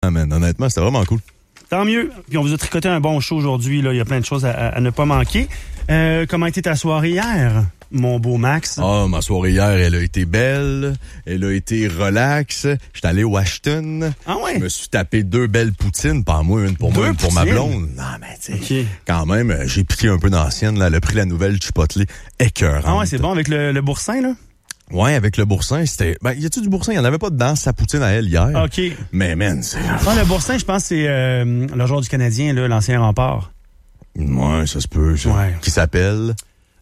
trippant, man. Honnêtement, c'était vraiment cool. Tant mieux. Puis on vous a tricoté un bon show aujourd'hui. Là. Il y a plein de choses à ne pas manquer. Comment était ta soirée hier, mon beau Max? Ah, ma soirée hier, elle a été belle. Elle a été relax. J'étais allé au Ashton. Ah ouais? Je me suis tapé 2 belles poutines. Pas moi, une pour moi, une pour ma blonde. Non, mais tu sais, quand même, j'ai piqué un peu d'ancienne. Là. Elle a pris la nouvelle Chipotle écœurante. Ah ouais, c'est bon avec le boursin, là? Ouais, avec le boursin, c'était... Ben, y a-tu du boursin? Il y en avait pas dedans, sa poutine à elle hier. OK. Mais, man, c'est... Ah, le boursin, je pense que c'est le joueur du Canadien, là, l'ancien rempart. Ouais, ça se peut, ça. Ouais. Qui s'appelle...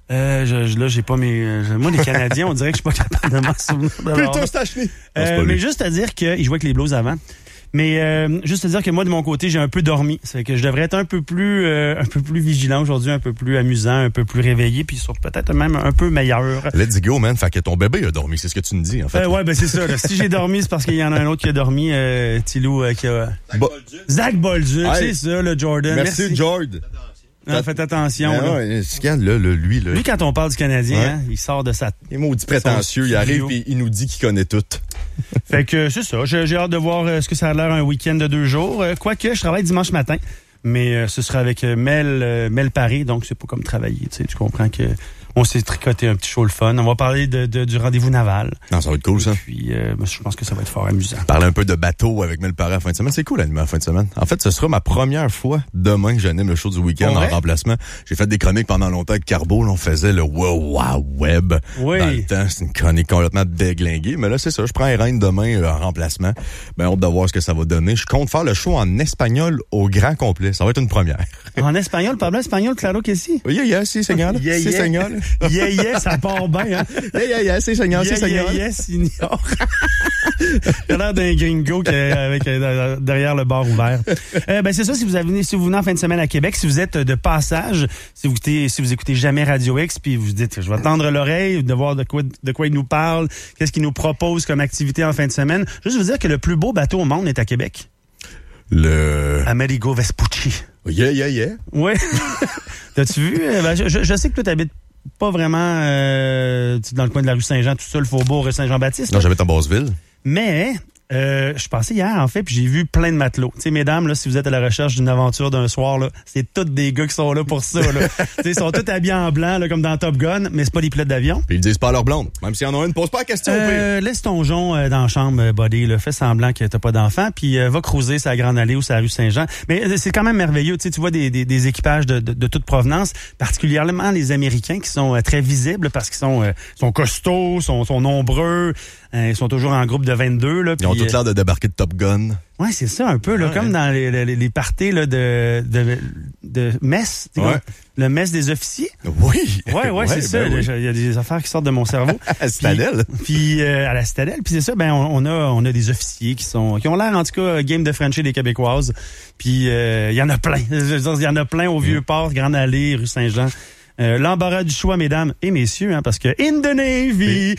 Là, j'ai pas mes... moi, les Canadiens, on dirait que je suis pas capable de m'en souvenir. Putain, c'est acheté! Mais juste à dire qu'il jouait avec les Blues avant. Mais juste à dire que moi, de mon côté, j'ai un peu dormi. C'est que je devrais être un peu plus vigilant aujourd'hui, un peu plus amusant, un peu plus réveillé, puis peut-être même un peu meilleur. Let's go, man. Fait que ton bébé a dormi, c'est ce que tu me dis, en fait. Ouais, ben c'est ça. Là. Si j'ai dormi, c'est parce qu'il y en a un autre qui a dormi, Tilou, qui a... Zach Bolduc, c'est ça, le Jordan. Merci. Jord. Non, faites attention. Ouais, lui, Lui, quand on parle du Canadien, hein, il sort de sa... Il est maudit prétentieux. Il arrive et il nous dit qu'il connaît tout. Fait que c'est ça. J'ai hâte de voir ce que ça a l'air un week-end de 2 jours. Quoique, je travaille dimanche matin. Mais ce sera avec Mel Paris, donc c'est pas comme travailler. Tu comprends que on s'est tricoté un petit show le fun. On va parler du rendez-vous naval. Non, ça va être cool, ça. Puis, je pense que ça va être fort amusant. Parler un peu de bateau avec Mel Paris à la fin de semaine. C'est cool, l'animer à la fin de semaine. En fait, ce sera ma première fois demain que j'anime le show du week-end en remplacement. J'ai fait des chroniques pendant longtemps avec Carbo. Là, on faisait le Wow Web. Oui. Dans le temps, c'est une chronique complètement déglinguée. Mais là, c'est ça. Je prends les rênes demain en remplacement. Ben, hâte de voir ce que ça va donner. Je compte faire le show en espagnol au grand complet. Ça va être une première. En espagnol? Parle espagnol, claro que si. Yeah, si, señor. Si, señor. Yeah, ça part bien, hein? Yeah, c'est señor, c'est señor. Yeah, signor. Il a l'air d'un gringo avec derrière le bar ouvert. Ben c'est ça, si vous venez en fin de semaine à Québec, si vous êtes de passage, si vous écoutez jamais Radio X, puis vous dites, je vais tendre l'oreille, de voir de quoi il nous parle, qu'est-ce qu'il nous propose comme activité en fin de semaine. Juste vous dire que le plus beau bateau au monde est à Québec. Amerigo Vespucci. Yeah. Ouais. T'as-tu vu? Ben, je sais que toi, t'habites pas vraiment dans le coin de la rue Saint-Jean, tout ça, le faubourg Saint-Jean-Baptiste. Non, j'habite à Basseville. Mais je suis passé hier, en fait, puis j'ai vu plein de matelots. Tu sais, mesdames, là, si vous êtes à la recherche d'une aventure d'un soir, là, c'est tous des gars qui sont là pour ça. Là. Ils sont tous habillés en blanc, là, comme dans Top Gun, mais c'est pas des pilotes d'avion. Puis ils disent pas à leur blonde. Même s'il y en a une, pose pas la question. Laisse ton jonc dans la chambre, buddy. Là, fais semblant que t'as pas d'enfant, puis va cruiser sa Grande Allée ou sa rue Saint-Jean. Mais c'est quand même merveilleux. Tu vois des équipages de toute provenance, particulièrement les Américains qui sont très visibles parce qu'ils sont costauds, sont nombreux. Ils sont toujours en groupe de 22. Là, ils ont tout l'air de débarquer de Top Gun. Ouais, c'est ça un peu, là, comme dans les parties là, de messe. Ouais. Le mess des officiers. Oui. Ouais, c'est ça. Oui. Il y a des affaires qui sortent de mon cerveau. À la Citadelle. Puis à la Citadelle. Puis c'est ça, ben on a des officiers qui ont l'air, en tout cas, game de Frenchie des Québécoises. Puis il y en a plein. Il y en a plein au Vieux-Port, Grande Allée, rue Saint-Jean. L'embarras du choix, mesdames et messieurs, hein, parce que in the Navy,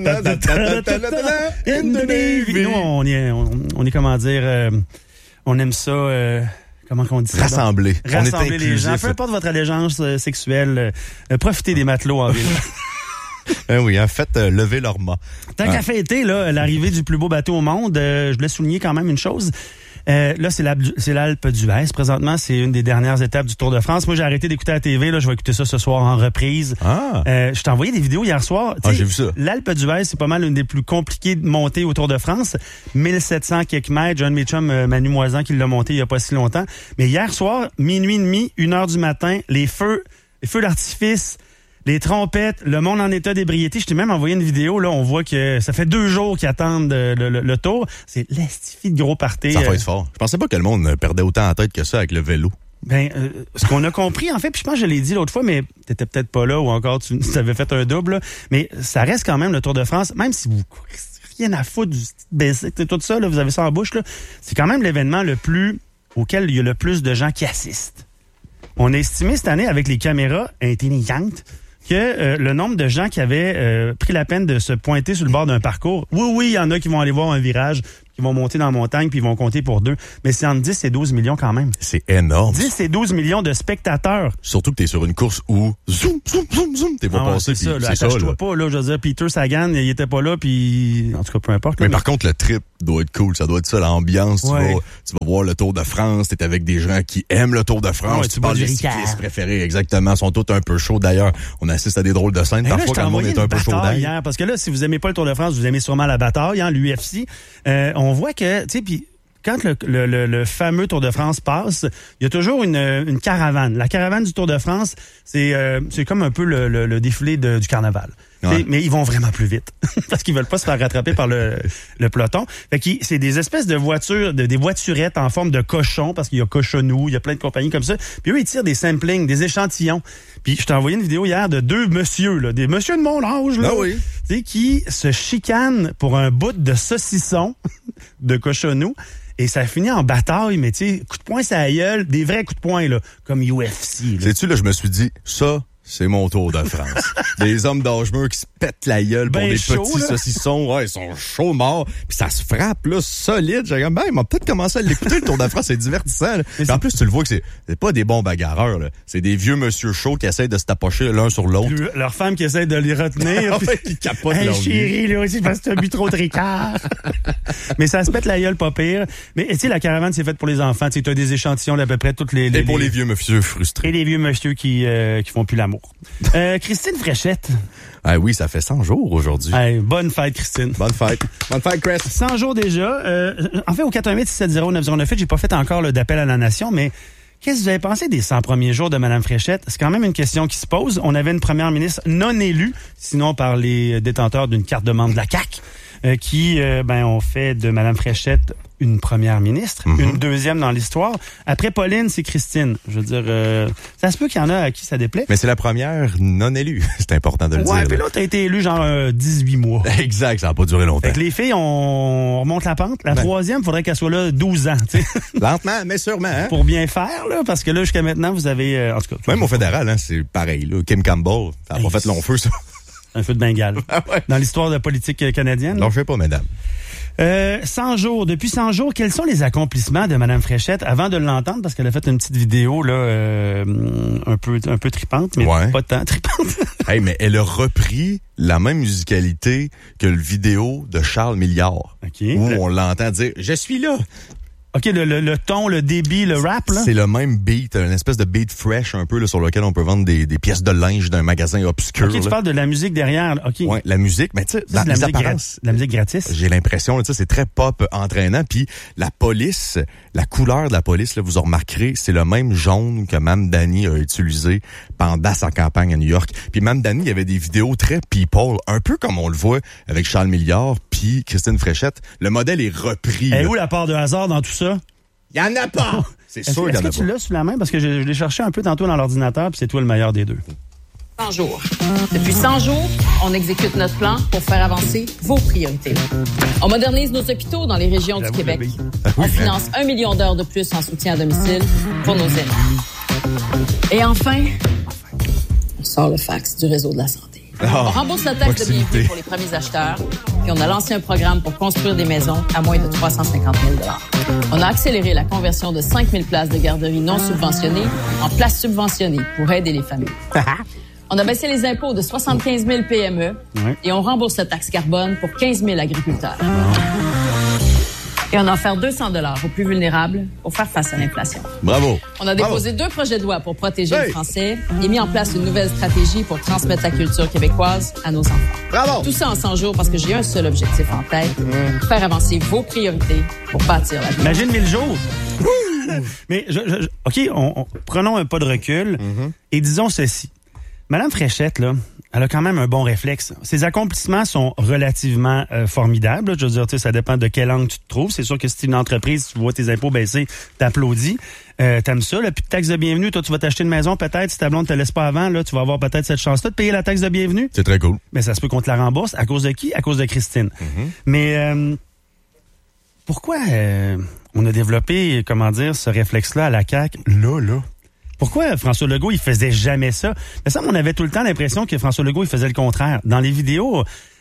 in the Navy. Nous, on est comment dire, on aime ça. Comment qu'on dit ça? Rassembler. On est inclusif. Les gens. Peu importe votre allégeance sexuelle, profitez des matelots en ville. Oui, en fait, levez leur mât. Tant qu'à fêter l'arrivée du plus beau bateau au monde, je voulais souligner quand même une chose. Là, c'est l'Alpe d'Huez. Présentement, c'est une des dernières étapes du Tour de France. Moi, j'ai arrêté d'écouter la TV. Là, je vais écouter ça ce soir en reprise. Je t'ai envoyé des vidéos hier soir. J'ai vu ça. L'Alpe d'Huez, c'est pas mal une des plus compliquées de monter au Tour de France. 1700 quelques mètres. J'ai un de mes chums, Manu Moisan, qui l'a monté il y a pas si longtemps. Mais hier soir, minuit et demi, 1h du matin, les feux d'artifice, les trompettes, le monde en état d'ébriété. Je t'ai même envoyé une vidéo, là, on voit que ça fait 2 jours qu'ils attendent le tour. C'est l'estifie de gros party. Ça va être fort. Je pensais pas que le monde perdait autant en tête que ça avec le vélo. Ben, ce qu'on a compris, en fait, puis je pense que je l'ai dit l'autre fois, mais t'étais peut-être pas là ou encore tu avais fait un double, là, mais ça reste quand même le Tour de France, même si vous rien à foutre du basic, tout ça, là, vous avez ça en bouche, là, c'est quand même l'événement auquel il y a le plus de gens qui assistent. On a estimé cette année avec les caméras intelligentes que le nombre de gens qui avaient pris la peine de se pointer sur le bord d'un parcours, oui, il y en a qui vont aller voir un virage, qui vont monter dans la montagne puis ils vont compter pour 2. Mais c'est entre 10 et 12 millions quand même. C'est énorme. 10 et 12 millions de spectateurs. Surtout que t'es sur une course où zoom, t'es pas passé. C'est ça, là, attache-toi pas, là, je veux dire, Peter Sagan, il était pas là, puis en tout cas, peu importe. Là, mais par contre, le trip doit être cool. Ça doit être ça, l'ambiance. Ouais. Tu vas voir le Tour de France, t'es avec des gens qui aiment le Tour de France. Tu parles des cyclistes préférés, exactement. Ils sont tous un peu chauds. D'ailleurs, on assiste à des drôles de scènes. Parfois, quand le monde est un peu chaud d'ailleurs. Parce que là, si vous aimez pas le Tour de France, vous aimez sûrement la bataille, l'UFC. On voit que, tu sais, puis quand le fameux Tour de France passe, il y a toujours une caravane. La caravane du Tour de France, c'est comme un peu le défilé du carnaval. Ouais. Mais ils vont vraiment plus vite parce qu'ils veulent pas se faire rattraper par le peloton. Fait que c'est des espèces de voitures, des voiturettes en forme de cochon parce qu'il y a Cochonou, il y a plein de compagnies comme ça. Puis eux, ils tirent des samplings, des échantillons. Puis je t'ai envoyé une vidéo hier de 2 messieurs, là, des messieurs de mon âge, là, qui se chicanent pour un bout de saucisson de Cochonou. Et ça finit en bataille, mais tu sais, coup de poing, ça a gueule, des vrais coups de poing, là, comme UFC. Sais-tu, là, je me suis dit, ça, c'est mon Tour de France. Des hommes d'âge mûr qui se pètent la gueule pour des petits saucissons. Ouais, ils sont chauds morts. Puis ça se frappe, là, solide. J'ai dit, il m'a peut-être commencé à l'écouter, le Tour de France. C'est divertissant. En plus, tu le vois que c'est pas des bons bagarreurs, là. C'est des vieux monsieur chauds qui essayent de se tapocher l'un sur l'autre. Leur femme qui essaie de les retenir. Qui capotent leur chérie, là aussi, parce que t'as bu trop de Ricard. Mais ça se pète la gueule, pas pire. Mais, tu sais, la caravane, c'est faite pour les enfants. Tu sais, t'as des échantillons d'à peu près toutes les... Et pour les vieux monsieur frustrés. Et les vieux monsieur qui font plus l'amour. Christine Fréchette. Ah oui, ça fait 100 jours aujourd'hui. Bonne fête, Christine. Bonne fête. Bonne fête, Chris. 100 jours déjà. En fait, au 418-670-9098, j'ai pas fait encore d'appel à la nation, mais qu'est-ce que vous avez pensé des 100 premiers jours de Mme Fréchette? C'est quand même une question qui se pose. On avait une première ministre non élue, sinon par les détenteurs d'une carte de membre de la CAQ, qui ont fait de Mme Fréchette une première ministre, une deuxième dans l'histoire. Après Pauline, c'est Christine. Je veux dire, ça se peut qu'il y en a à qui ça déplaît. Mais c'est la première non élue. C'est important de le dire. Ouais, puis l'autre a été élue genre 18 mois. Exact, ça n'a pas duré longtemps. Fait que les filles, on remonte la pente. La troisième, il faudrait qu'elle soit là 12 ans. T'sais. Lentement, mais sûrement. Hein? Pour bien faire, là, parce que là, jusqu'à maintenant, vous avez... en tout cas, même au fédéral, hein, c'est pareil. Là. Kim Campbell, ça n'a pas fait long feu, ça. Un feu de Bengale. Dans l'histoire de politique canadienne. Non, je sais pas, mesdames. 100 jours. Depuis 100 jours, quels sont les accomplissements de Mme Fréchette avant de l'entendre? Parce qu'elle a fait une petite vidéo là, un peu tripante, mais pas tant tripante. Mais elle a repris la même musicalité que le vidéo de Charles Milliard. Okay. Où on l'entend dire « Je suis là ». OK, le ton, le débit, le rap, là? C'est le même beat, une espèce de beat fresh un peu là, sur lequel on peut vendre des pièces de linge d'un magasin obscur. OK, tu parles de la musique derrière. OK. Ouais, la musique, mais tu sais, la musique gratis. J'ai l'impression, tu sais, c'est très pop entraînant. Puis la police, la couleur de la police, là, vous en remarquerez, c'est le même jaune que Mme Dany a utilisé pendant sa campagne à New York. Puis Mme Dany, il y avait des vidéos très people, un peu comme on le voit avec Charles Milliard puis Christine Fréchette. Le modèle est repris. Et où la part de hasard dans tout ça? Il y en a pas! C'est sûr qu'il y en a pas. Est-ce que tu l'as sous la main? Parce que je l'ai cherché un peu tantôt dans l'ordinateur, puis c'est toi le meilleur des deux. 100 jours. Depuis 100 jours, on exécute notre plan pour faire avancer vos priorités. On modernise nos hôpitaux dans les régions du Québec. On finance 1 million d'heures de plus en soutien à domicile pour nos aînés. Et enfin, on sort le fax du réseau de la santé. On rembourse la taxe de bienvenue pour les premiers acheteurs. Puis on a lancé un programme pour construire des maisons à moins de 350 000 $. On a accéléré la conversion de 5 000 places de garderies non subventionnées en places subventionnées pour aider les familles. On a baissé les impôts de 75 000 PME et on rembourse la taxe carbone pour 15 000 agriculteurs. Et on a offert 200 $ aux plus vulnérables pour faire face à l'inflation. Bravo. On a déposé 2 projets de loi pour protéger les Français et mis en place une nouvelle stratégie pour transmettre la culture québécoise à nos enfants. Bravo. Tout ça en 100 jours parce que j'ai un seul objectif en tête, faire avancer vos priorités pour bâtir la vie. Imagine 1000 jours. Mais, OK, prenons un pas de recul et disons ceci. Madame Fréchette, là, elle a quand même un bon réflexe. Ses accomplissements sont relativement formidables. Je veux dire, tu sais, ça dépend de quel angle tu te trouves. C'est sûr que si tu es une entreprise, tu vois tes impôts baisser, t'applaudis. T'aimes ça. Là, puis de taxe de bienvenue, toi, tu vas t'acheter une maison peut-être. Si ta blonde te laisse pas avant, là, tu vas avoir peut-être cette chance-là de payer la taxe de bienvenue. C'est très cool. Mais ça se peut qu'on te la rembourse. À cause de qui? À cause de Christine. Mais pourquoi on a développé, ce réflexe-là à la CAQ, là? Pourquoi François Legault, il faisait jamais ça? Mais ça, on avait tout le temps l'impression que François Legault, il faisait le contraire. Dans les vidéos,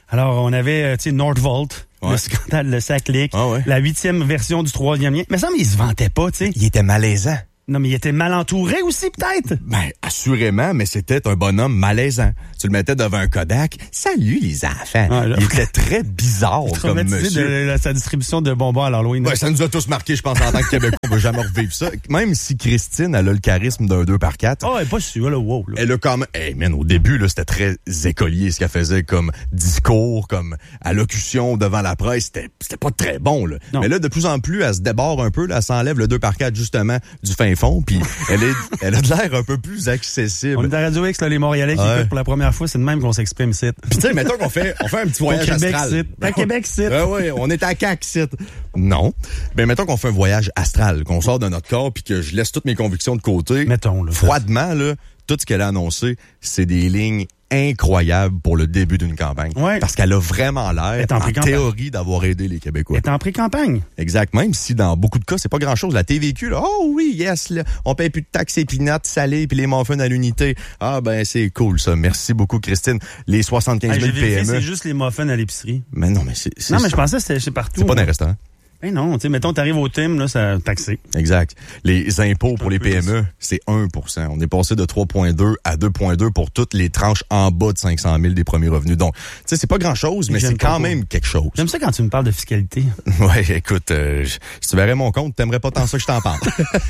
Alors, on avait, tu sais, Nordvolt, le scandale de Saclic, la 8e version du 3e lien. Mais ça, il se vantait pas, tu sais. Il était malaisant. Non, mais il était mal entouré aussi, peut-être. Ben, assurément, mais c'était un bonhomme malaisant. Tu le mettais devant un Kodak. Salut, les enfants. Il était très bizarre comme monsieur. De sa distribution de bonbons à l'Halloween. Ouais, ça nous a tous marqué, je pense, en tant que Québécois. On va jamais revivre ça. Même si Christine, elle a le charisme d'un 2x4. Oh, elle est pas sûre, là, wow. Là. Elle a quand même... Hey, man, au début, là, c'était très écolier, ce qu'elle faisait comme discours, comme allocution devant la presse. C'était pas très bon, là. Non. Mais là, de plus en plus, elle se déborde un peu, là, elle s'enlève le 2x4, justement, du fin fond, puis elle a de l'air un peu plus accessible. On est à Radio X, là, les Montréalais qui écoutent pour la première fois, c'est de même qu'on s'exprime ici. Puis tu sais, mettons qu'on fait un petit voyage astral. À Québec, site. Oui, on est à CAQ, site. Non. Ben, mettons qu'on fait un voyage astral, qu'on sort de notre corps puis que je laisse toutes mes convictions de côté. Mettons, là. Froidement, là, tout ce qu'elle a annoncé, c'est des lignes incroyables pour le début d'une campagne. Ouais. Parce qu'elle a vraiment l'air, en théorie, d'avoir aidé les Québécois. Elle est en pré-campagne. Exact. Même si dans beaucoup de cas, c'est pas grand-chose. La TVQ, là, oh oui, yes, là, on paye plus de taxes et peanuts salées puis les muffins à l'unité. Ah ben, c'est cool, ça. Merci beaucoup, Christine. Les 75 000 PME. C'est juste les muffins à l'épicerie. Mais non, mais c'est non, mais je pensais que c'est partout. C'est pas dans les restaurants. Ben non, tu sais, mettons, t'arrives au Tim, là, ça taxé. Exact. Les impôts pour les PME, c'est 1%. On est passé de 3,2 à 2,2 pour toutes les tranches en bas de 500 000 des premiers revenus. Donc, tu sais, c'est pas grand-chose, mais c'est quand même quelque chose. J'aime ça quand tu me parles de fiscalité. Ouais, écoute, si tu verrais mon compte, t'aimerais pas tant ça que je t'en parle.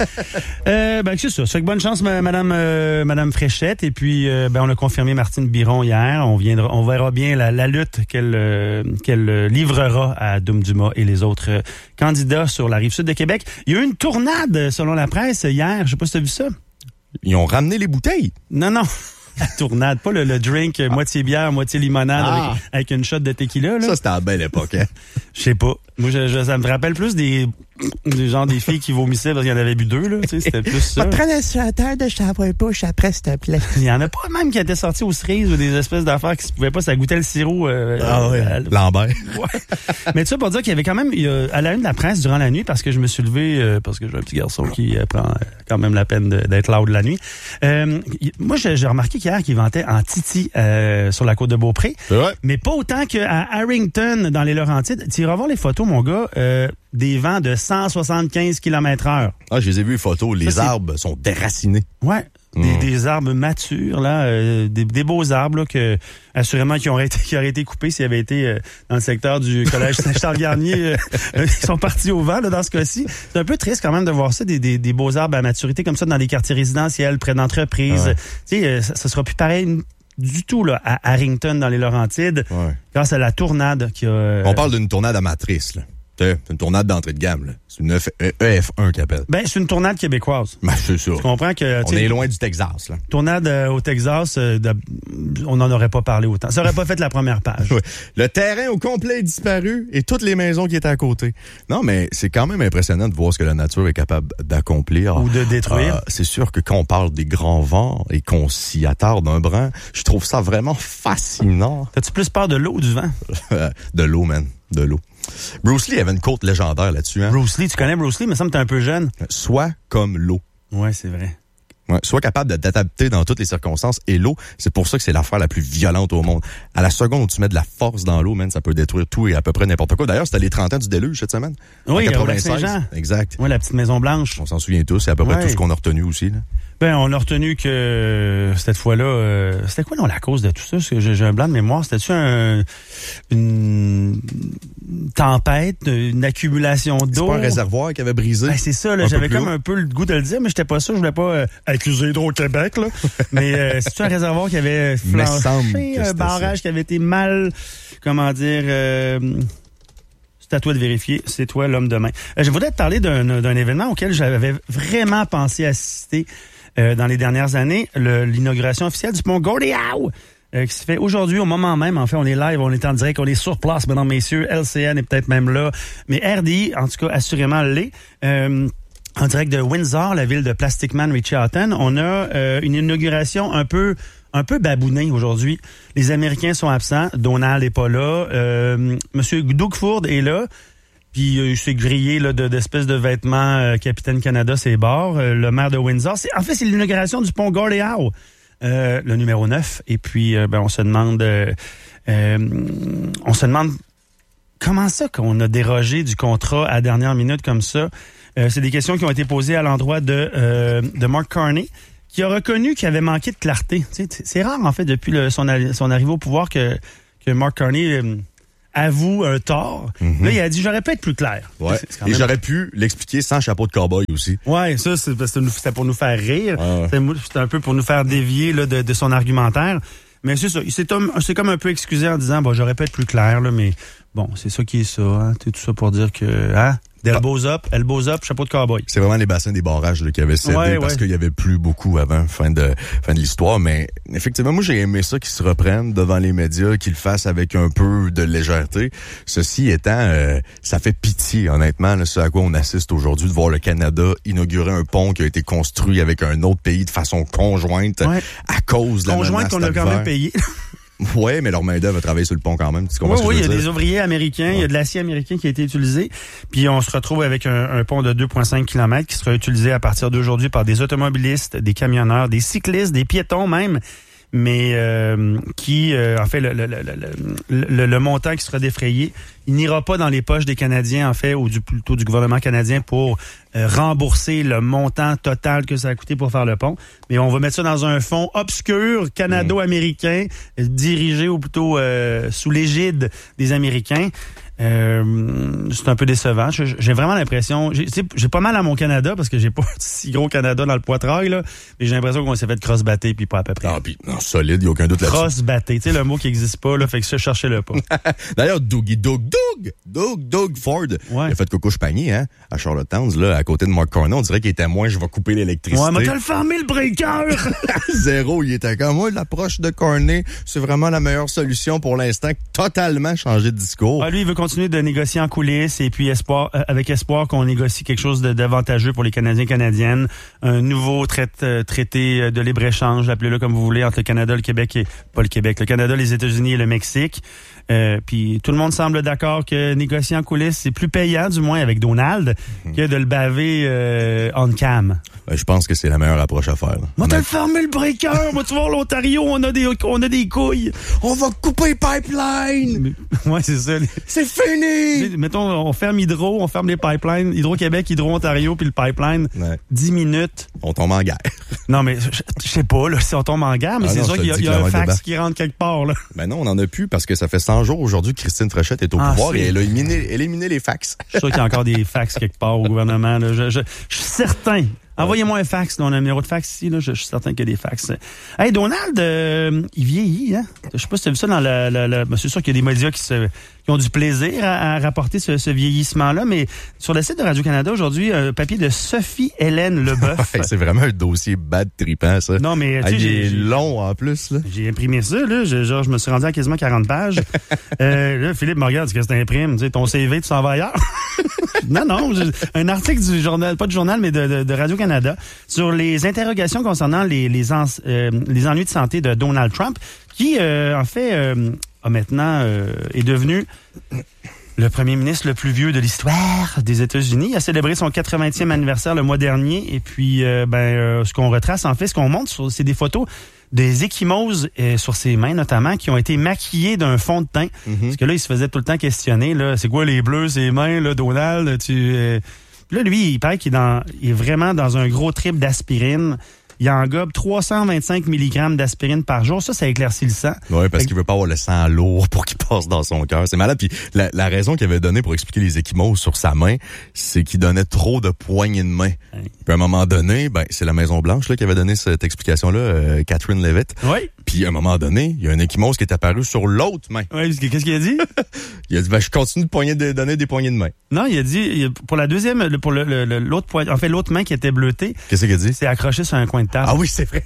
Ben, c'est ça. Ça fait que bonne chance, Madame Fréchette. Et puis, ben, on a confirmé Martine Biron hier. On verra bien la lutte qu'elle livrera à Doum Dumas et les autres candidats sur la Rive-Sud de Québec. Il y a eu une tornade, selon la presse, hier. Je sais pas si tu as vu ça. Ils ont ramené les bouteilles. Non. La tornade, pas le drink moitié bière, moitié limonade avec une shot de tequila. Là. Ça, c'était à la belle époque, hein? Je sais pas. Moi, ça me rappelle plus des filles qui vomissaient parce qu'il y en avait bu 2, là. Tu sais, c'était plus ça. Prends le suéter de Chavois Push après, s'il te plaît. Il y en a pas même qui étaient sortis aux cerises ou des espèces d'affaires qui se pouvaient pas, ça goûtait le sirop. Lambert. Ouais. Mais tu sais, pour dire qu'il y avait quand même, à la une de la presse durant la nuit, parce que je me suis levé, parce que j'ai un petit garçon qui prend quand même la peine d'être loud la nuit. Moi, j'ai remarqué qu'hier, qu'il ventait en titi sur la côte de Beaupré. Ouais. Mais pas autant qu'à Harrington, dans les Laurentides. Tu iras voir les photos, mon gars, des vents de 175 km/h. Ah, je les ai vus les photos. Les arbres sont déracinés. Ouais. Des arbres matures, là, des beaux arbres, là, que, assurément, qui auraient été coupés s'ils avaient été dans le secteur du collège Saint-Charles-Garnier. Ils sont partis au vent, là, dans ce cas-ci. C'est un peu triste, quand même, de voir ça, des beaux arbres à maturité, comme ça, dans des quartiers résidentiels, près d'entreprises. Ouais. Tu sais, ça sera plus pareil du tout, là, à Harrington, dans les Laurentides, grâce à la tornade qui a... On parle d'une tornade amatrice, là. C'est une tornade d'entrée de gamme, là. C'est une EF1 qu'ils appellent. Ben, c'est une tornade québécoise. Ben, c'est ça. Tu comprends que... On est loin du Texas, là. Tornade au Texas, on n'en aurait pas parlé autant. Ça aurait pas fait la première page. Ouais. Le terrain au complet est disparu et toutes les maisons qui étaient à côté. Non, mais c'est quand même impressionnant de voir ce que la nature est capable d'accomplir. Ou de détruire. C'est sûr que quand on parle des grands vents et qu'on s'y attarde un brin, je trouve ça vraiment fascinant. T'as-tu plus peur de l'eau ou du vent? De l'eau, man. De l'eau. Bruce Lee avait une quote légendaire là-dessus. Hein? Bruce Lee, tu connais Bruce Lee, mais ça me t'es un peu jeune. Sois comme l'eau. Ouais, c'est vrai. Ouais, sois capable de t'adapter dans toutes les circonstances. Et l'eau, c'est pour ça que c'est l'affaire la plus violente au monde. À la seconde où tu mets de la force dans l'eau, man, ça peut détruire tout et à peu près n'importe quoi. D'ailleurs, c'était les 30 ans du déluge cette semaine. Oui, en 96. Exact. Oui, la petite Maison Blanche. On s'en souvient tous. C'est à peu près tout ce qu'on a retenu aussi, là. Ben, on a retenu que cette fois-là, c'était quoi, non, la cause de tout ça? Parce que j'ai un blanc de mémoire. C'était-tu une tempête, une accumulation d'eau? C'est pas un réservoir qui avait brisé? Ben, c'est ça, là. J'avais comme un peu le goût de le dire, mais j'étais pas sûr. Je voulais pas accuser Hydro-Québec, là. Mais c'est-tu un réservoir qui avait flanché, un barrage qui avait été mal, comment dire... C'est à toi de vérifier. C'est toi l'homme de main. Je voudrais te parler d'un événement auquel j'avais vraiment pensé assister dans les dernières années. L'inauguration officielle du pont Gordie Howe qui se fait aujourd'hui au moment même. En fait, on est live, on est en direct, on est sur place, mesdames, messieurs. LCN est peut-être même là. Mais RDI, en tout cas, assurément l'est. En direct de Windsor, la ville de Plastic Man, Richie Houghton, on a une inauguration un peu babounée aujourd'hui. Les Américains sont absents. Donald est pas là. Monsieur Doug Ford est là. Puis il s'est grillé là, d'espèces de vêtements Capitaine Canada, ses bords. Le maire de Windsor. C'est l'inauguration du pont Gordie Howe. le numéro 9. Et puis, on se demande comment ça qu'on a dérogé du contrat à dernière minute comme ça. C'est des questions qui ont été posées à l'endroit de Mark Carney, qui a reconnu qu'il avait manqué de clarté. C'est rare, en fait, depuis son arrivée au pouvoir que Mark Carney avoue un tort. Mm-hmm. Là, il a dit, j'aurais pu être plus clair. Ouais. Et j'aurais pu l'expliquer sans chapeau de cow-boy aussi. Ouais, ça, c'était pour nous faire rire. C'était un peu pour nous faire dévier là, de son argumentaire. Mais c'est ça, c'est comme un peu excusé en disant, j'aurais pu être plus clair, là, mais bon, c'est ça qui est ça, hein. Tout ça pour dire que, elbows up, chapeau de cowboy. C'est vraiment les bassins des barrages là, qui avaient cédé parce qu'il y avait plus beaucoup avant, fin de l'histoire. Mais effectivement, moi, j'ai aimé ça qu'ils se reprennent devant les médias, qu'ils le fassent avec un peu de légèreté. Ceci étant, ça fait pitié, honnêtement, là, ce à quoi on assiste aujourd'hui, de voir le Canada inaugurer un pont qui a été construit avec un autre pays de façon conjointe à cause de la menace conjointe qu'on a quand même payé. Oui, mais leur main-d'œuvre a travaillé sur le pont quand même. Tu comprends ce que je veux dire? Il y a des ouvriers américains, il y a de l'acier américain qui a été utilisé. Puis on se retrouve avec un pont de 2,5 km qui sera utilisé à partir d'aujourd'hui par des automobilistes, des camionneurs, des cyclistes, des piétons même. Mais en fait, le montant qui sera défrayé, il n'ira pas dans les poches des Canadiens, en fait, ou plutôt du gouvernement canadien pour rembourser le montant total que ça a coûté pour faire le pont. Mais on va mettre ça dans un fonds obscur canado-américain, dirigé ou plutôt sous l'égide des Américains. C'est un peu décevant. J'ai vraiment l'impression... J'ai pas mal à mon Canada parce que j'ai pas si gros Canada dans le poitrail, là. Mais j'ai l'impression qu'on s'est fait cross-batté puis pas à peu près. Non, solide, il n'y a aucun doute là-dessus. Cross-batté, tu sais, le mot qui n'existe pas, là, fait que ça, cherchez-le pas. D'ailleurs, Doug Ford, il a fait coucou panier, hein, à Charlottetown, là, à côté de Mark Carney. On dirait qu'il était moins, je vais couper l'électricité. Ouais, mais t'as le fermé le breaker! Zéro, il était comme moi, l'approche de Carney, c'est vraiment la meilleure solution pour l'instant, totalement changé de discours. Lui, il veut continuer de négocier en coulisses et puis avec espoir qu'on négocie quelque chose d'avantageux pour les Canadiens et Canadiennes. Un nouveau traité de libre-échange, appelez-le comme vous voulez, entre le Canada, le Québec et... Pas le Québec, le Canada, les États-Unis et le Mexique. Puis tout le monde semble d'accord que négocier en coulisses, c'est plus payant, du moins avec Donald, que de le baver on cam. Je pense que c'est la meilleure approche à faire. Moi, t'as fermé le breaker. Moi, tu vois, l'Ontario, on a des couilles. On va couper pipeline. Ouais, c'est ça. C'est fini. Mettons, on ferme Hydro, on ferme les pipelines. Hydro-Québec, Hydro-Ontario, puis le pipeline. 10 minutes. On tombe en guerre. Non, mais je sais pas, là, si on tombe en guerre, mais c'est sûr qu'il y a un fax qui rentre quelque part, là. Ben non, on en a plus parce que ça fait 100 jours aujourd'hui que Christine Fréchette est au pouvoir et elle a éliminé les fax. Je suis sûr qu'il y a encore des fax quelque part au gouvernement, là. Je suis certain. Envoyez-moi un fax, là, on a un numéro de fax ici, là, je suis certain qu'il y a des fax. Hey, Donald, il vieillit, hein? Je sais pas si tu as vu ça dans ben, c'est sûr qu'il y a des médias qui ont du plaisir à rapporter ce vieillissement-là, mais sur le site de Radio-Canada aujourd'hui, un papier de Sophie-Hélène Leboeuf. C'est vraiment un dossier bad trippant, ça. Non, mais tu sais, il est long en plus, là. J'ai imprimé ça, là. Je me suis rendu à quasiment 40 pages. Là, Philippe me regarde, qu'est-ce que t'imprimes? Tu sais, ton CV, tu s'en vas ailleurs? Non, un article du journal, pas du journal, mais de Radio-Canada, sur les interrogations concernant les ennuis de santé de Donald Trump, qui, en fait, maintenant est devenu le premier ministre le plus vieux de l'histoire des États-Unis. Il a célébré son 80e anniversaire le mois dernier. Et puis, ce qu'on retrace, en fait, ce qu'on montre, c'est des photos des ecchymoses sur ses mains, notamment, qui ont été maquillées d'un fond de teint. Parce que là, il se faisait tout le temps questionner, là, c'est quoi les bleus, ses mains, là, Donald? Là, lui, il paraît qu'il est vraiment dans un gros trip d'aspirine. Il engobe 325 mg d'aspirine par jour. Ça éclaircit le sang. Oui, parce qu'il veut pas avoir le sang lourd pour qu'il passe dans son cœur. C'est malade. Puis la raison qu'il avait donnée pour expliquer les ecchymoses sur sa main, c'est qu'il donnait trop de poignées de main. Puis à un moment donné, c'est la Maison-Blanche là qui avait donné cette explication-là, Catherine Levitt. Oui. Puis à un moment donné, il y a un ecchymose qui est apparu sur l'autre main. Oui, qu'est-ce qu'il a dit? Il a dit, je continue de donner des poignées de main. Non, il a dit, pour la deuxième, pour l'autre poignet, en fait, l'autre main qui était bleutée. Qu'est-ce qu'il a dit? C'est accroché sur un coin de table. Ah oui, c'est vrai.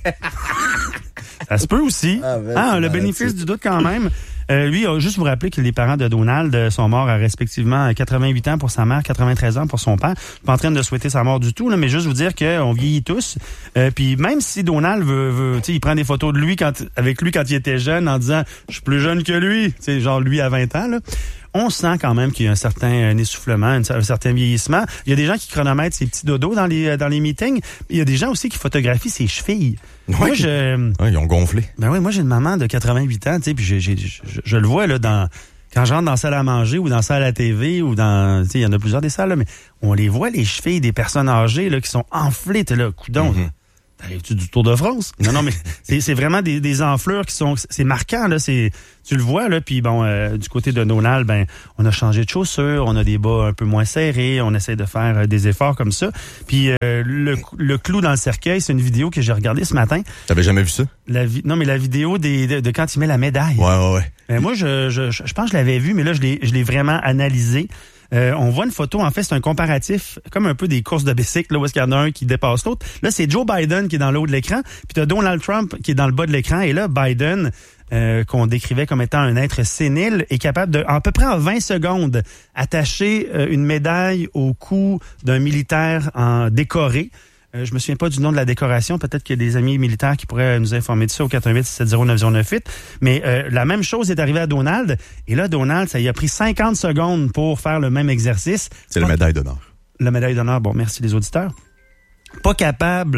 Ça se peut aussi. Le bénéfice du doute quand même. Lui, juste vous rappeler que les parents de Donald sont morts à respectivement 88 ans pour sa mère, 93 ans pour son père. Je suis pas en train de souhaiter sa mort du tout, là, mais juste vous dire qu'on vieillit tous. Puis même si Donald veut tu sais, il prend des photos de lui avec lui quand il était jeune en disant « Je suis plus jeune que lui », tu sais, genre lui à 20 ans, là. on sent quand même qu'il y a un certain essoufflement, un certain vieillissement. Il y a des gens qui chronomètrent ses petits dodos dans les meetings. Il y a des gens aussi qui photographient ses chevilles. Oui. Moi, ils ont gonflé. Ben oui, moi, j'ai une maman de 88 ans, tu sais, puis je le vois, là, quand je rentre dans la salle à manger ou dans la salle à la TV ou dans, tu sais, il y en a plusieurs des salles, là, mais on les voit, les chevilles des personnes âgées, là, qui sont enflées, t'es là, coudon. Mm-hmm. T'arrives-tu du Tour de France? Non, mais c'est vraiment des enflures qui sont... C'est marquant, là. Tu le vois, là. Puis bon, du côté de Donald, ben, on a changé de chaussures, on a des bas un peu moins serrés, on essaie de faire des efforts comme ça. Puis le clou dans le cercueil, c'est une vidéo que j'ai regardée ce matin. T'avais jamais vu ça? Non, mais la vidéo de quand il met la médaille. Ouais. Ben, moi, je pense que je l'avais vu, mais là, je l'ai vraiment analysé. On voit une photo, en fait, c'est un comparatif, comme un peu des courses de bicycle, là, où est-ce qu'il y en a un qui dépasse l'autre. Là, c'est Joe Biden qui est dans le haut de l'écran, puis t'as Donald Trump qui est dans le bas de l'écran, et là, Biden, qu'on décrivait comme étant un être sénile, est capable de, à peu près en 20 secondes, attacher une médaille au cou d'un militaire décoré. Je me souviens pas du nom de la décoration. Peut-être qu'il y a des amis militaires qui pourraient nous informer de ça au 418-670-9098. Mais la même chose est arrivée à Donald. Et là, Donald, ça y a pris 50 secondes pour faire le même exercice. C'est la médaille d'honneur. La médaille d'honneur. Bon, merci les auditeurs. Pas capable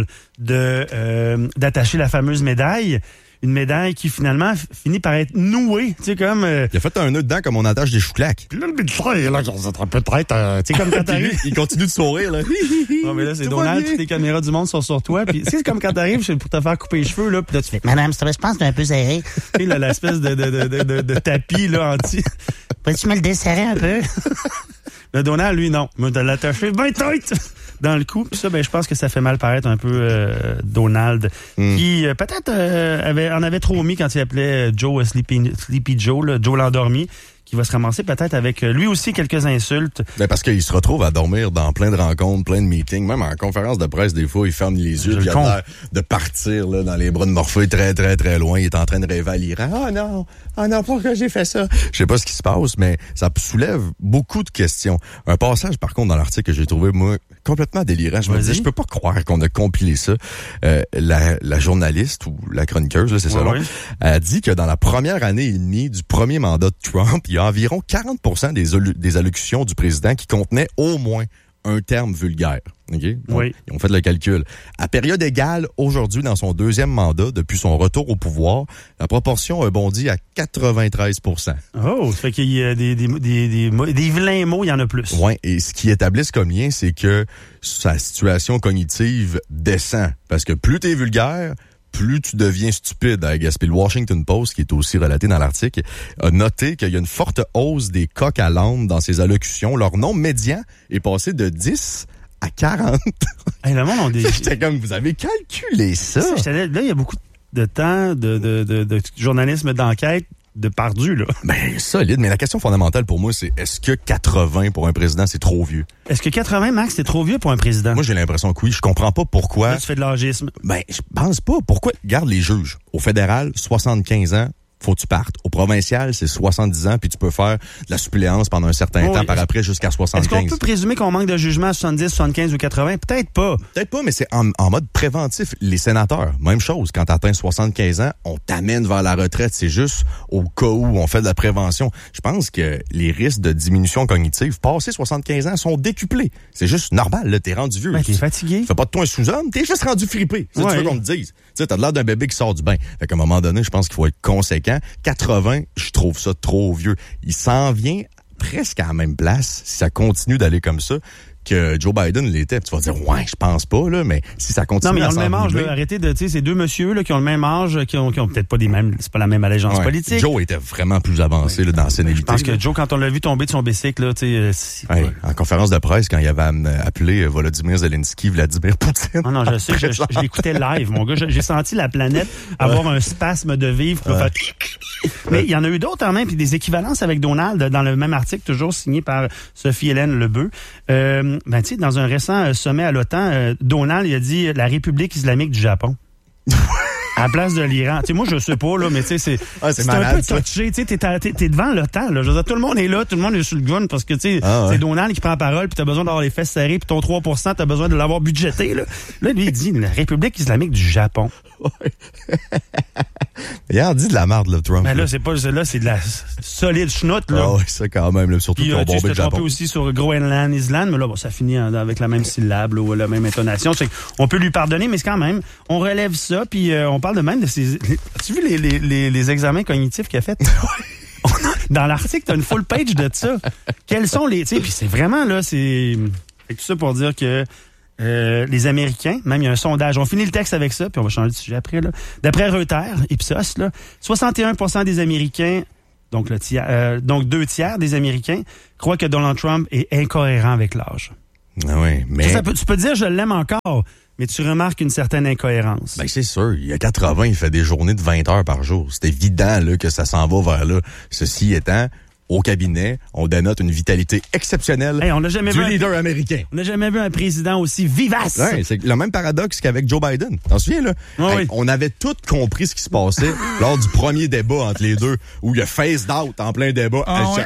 d'attacher la fameuse médaille. Une médaille qui, finalement, finit par être nouée. Tu sais, comme... Il a fait un nœud dedans comme on attache des chouclaques. Puis là, le militaire, là, peut-être... tu sais, comme quand t'arrives... Il continue de sourire, là. Non, mais là, c'est Donald, toutes les caméras du monde sont sur toi. Puis, c'est comme quand t'arrives pour te faire couper les cheveux, là. Puis là, tu fais, madame, je pense que t'es un peu serré. Tu sais, l'espèce de tapis, là, anti. Peux-tu me le desserrer un peu? Le Donald, lui, non. Mais de l'attacher bien tête dans le cou. Puis ça, ben, je pense que ça fait mal paraître un peu Donald, qui peut-être en avait trop mis quand il appelait Joe Sleepy Joe, là, Joe l'endormi, qui va se ramasser peut-être avec lui aussi quelques insultes. Ben parce qu'il se retrouve à dormir dans plein de rencontres, plein de meetings, même en conférence de presse, des fois, il ferme les yeux, il a l'air de partir là, dans les bras de Morphée très, très, très loin. Il est en train de rêver à l'Iran. Oh non, pourquoi j'ai fait ça? Je sais pas ce qui se passe, mais ça soulève beaucoup de questions. Un passage, par contre, dans l'article que j'ai trouvé, moi, complètement délirant. Je me disais, je peux pas croire qu'on a compilé ça. La journaliste ou la chroniqueuse, là, c'est ça, a dit que dans la première année et demie du premier mandat de Trump, il y a environ 40% des allocutions du président qui contenaient au moins un terme vulgaire. Okay? Donc, oui. Ils ont fait le calcul. À période égale, aujourd'hui, dans son deuxième mandat, depuis son retour au pouvoir, la proportion a bondi à 93%. Oh, ça fait qu'il y a des vilains mots, il y en a plus. Oui, et ce qu'ils établissent comme lien, c'est que sa situation cognitive descend. Parce que plus t'es vulgaire, plus tu deviens stupide. À Gaspé, le Washington Post, qui est aussi relaté dans l'article, a noté qu'il y a une forte hausse des coqs à l'âne dans ses allocutions. Leur nombre médian est passé de 10 à 40. Hey, le monde, J'étais comme, vous avez calculé ça? Là, il y a beaucoup de temps de journalisme d'enquête de Pardieu, là. Ben, solide. Mais la question fondamentale pour moi, c'est est-ce que 80 pour un président, c'est trop vieux? Est-ce que 80, Max, c'est trop vieux pour un président? Moi, j'ai l'impression que oui. Je comprends pas pourquoi. Là, tu fais de l'âgisme. Ben, je pense pas. Pourquoi? Regarde les juges. Au fédéral, 75 ans. Faut que tu partes. Au provincial, c'est 70 ans, puis tu peux faire de la suppléance pendant un certain temps par après jusqu'à 75. Est-ce qu'on peut présumer qu'on manque de jugement à 70, 75 ou 80? Peut-être pas. Peut-être pas, mais c'est en mode préventif. Les sénateurs, même chose. Quand tu atteins 75 ans, on t'amène vers la retraite. C'est juste au cas où on fait de la prévention. Je pense que les risques de diminution cognitive passé 75 ans sont décuplés. C'est juste normal, là. T'es rendu vieux. Ben, t'es fatigué. Fais pas de toi un sous-homme, t'es juste rendu fripé. C'est ça que tu veux qu'on te dise. Tu sais, t'as l'air d'un bébé qui sort du bain. Fait qu'à un moment donné, je pense qu'il faut être conséquent. 80, je trouve ça trop vieux. Il s'en vient presque à la même place si ça continue d'aller comme ça que Joe Biden l'était. Tu vas dire, ouais, je pense pas, là, mais si ça continue. Non, mais ils ont le même âge, là. Arrêtez de, tu sais, ces deux messieurs, là, qui ont le même âge, qui ont peut-être pas c'est pas la même allégeance politique. Joe était vraiment plus avancé, là, dans la sénilité. Je pense que Joe, quand on l'a vu tomber de son bicycle, là, tu sais, en conférence de presse, quand il avait appelé Volodymyr Zelensky, Vladimir Poutine. Non, je sais, je l'écoutais live, mon gars. J'ai senti la planète avoir un spasme de vivre. Mais il y en a eu d'autres, quand même, puis des équivalences avec Donald, dans le même article, toujours signé par Sophie-Hélène Lebeu. Ben, tu sais, dans un récent sommet à l'OTAN, Donald, il a dit la République islamique du Japon. À la place de l'Iran. Tu sais, moi, je sais pas, là, mais tu sais, c'est malade, un peu touché. Tu sais, t'es devant le temps, là. Je veux dire, tout le monde est là, tout le monde est sur le gun parce que, tu sais, c'est Donald qui prend la parole, puis t'as besoin d'avoir les fesses serrées, puis ton 3%, t'as besoin de l'avoir budgété, là. Là, lui, il dit la République islamique du Japon. Il a dit de la merde, là, Trump. Mais là, c'est de la solide schnoute, là. Ah oui, ça, quand même, là, surtout qu'on bombait le Japon. Trompé aussi sur Groenland, Island, mais là, bon, ça finit avec la même syllabe, là, ou la même intonation. On peut lui pardonner, mais c'est quand même, on relève ça, puis on parle de même de ces... As-tu vu les examens cognitifs qu'il a fait? Dans l'article, t'as une full page de ça. Quels sont les... Puis c'est vraiment, là, c'est... Fait que tout ça pour dire que les Américains, même il y a un sondage, on finit le texte avec ça, puis on va changer de sujet après, là. D'après Reuters, Ipsos, là, 61% des Américains, donc 2 tiers des Américains, croient que Donald Trump est incohérent avec l'âge. Ah oui, mais... Tu peux dire je l'aime encore, mais tu remarques une certaine incohérence. Ben c'est sûr, il y a 80, il fait des journées de 20 heures par jour. C'est évident là que ça s'en va vers là. Ceci étant, au cabinet, on dénote une vitalité exceptionnelle du leader américain. On n'a jamais vu un président aussi vivace. Ouais, c'est le même paradoxe qu'avec Joe Biden. T'en souviens, là? Oui. On avait tous compris ce qui se passait lors du premier débat entre les deux, où il a phased out en plein débat.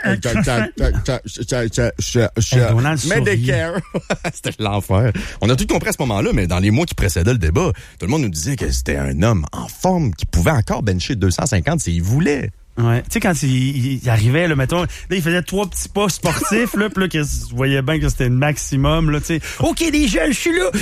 Medicare. C'était l'enfer. On a tout compris à ce moment-là, mais dans les mois qui précédaient le débat, tout le monde nous disait que c'était un homme en forme qui pouvait encore bencher 250 s'il voulait. Ouais. Tu sais, quand il arrivait, là, mettons, là, il faisait 3 petits pas sportifs, là, puis là, tu voyais bien que c'était le maximum, là, tu sais. OK, les jeunes, je suis là!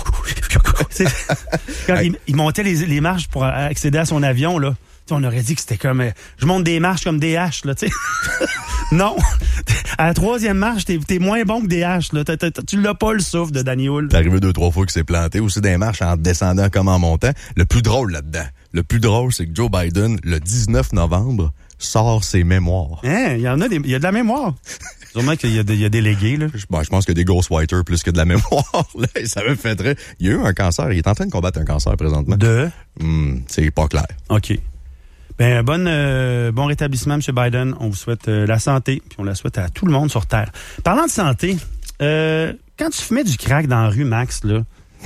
Quand il montait les marches pour accéder à son avion, là, t'sais, on aurait dit que c'était comme... je monte des marches comme des haches, là, tu sais. Non! À la 3e marche, t'es moins bon que des haches, là. Tu l'as pas, le souffle de Danny Hull. T'es arrivé 2-3 fois qu'il s'est planté, aussi des marches en descendant comme en montant. Le plus drôle là-dedans, c'est que Joe Biden, le 19 novembre, sort ses mémoires. Il y a de la mémoire. Sûrement qu'il y a délégué, là. Je pense qu'il y a des ghostwriters plus que de la mémoire, là. Ça me fait très... Il y a eu un cancer. Il est en train de combattre un cancer présentement. C'est pas clair. OK. Ben bon rétablissement, M. Biden. On vous souhaite la santé, puis on la souhaite à tout le monde sur Terre. Parlant de santé, quand tu fumais du crack dans la rue, Max, là...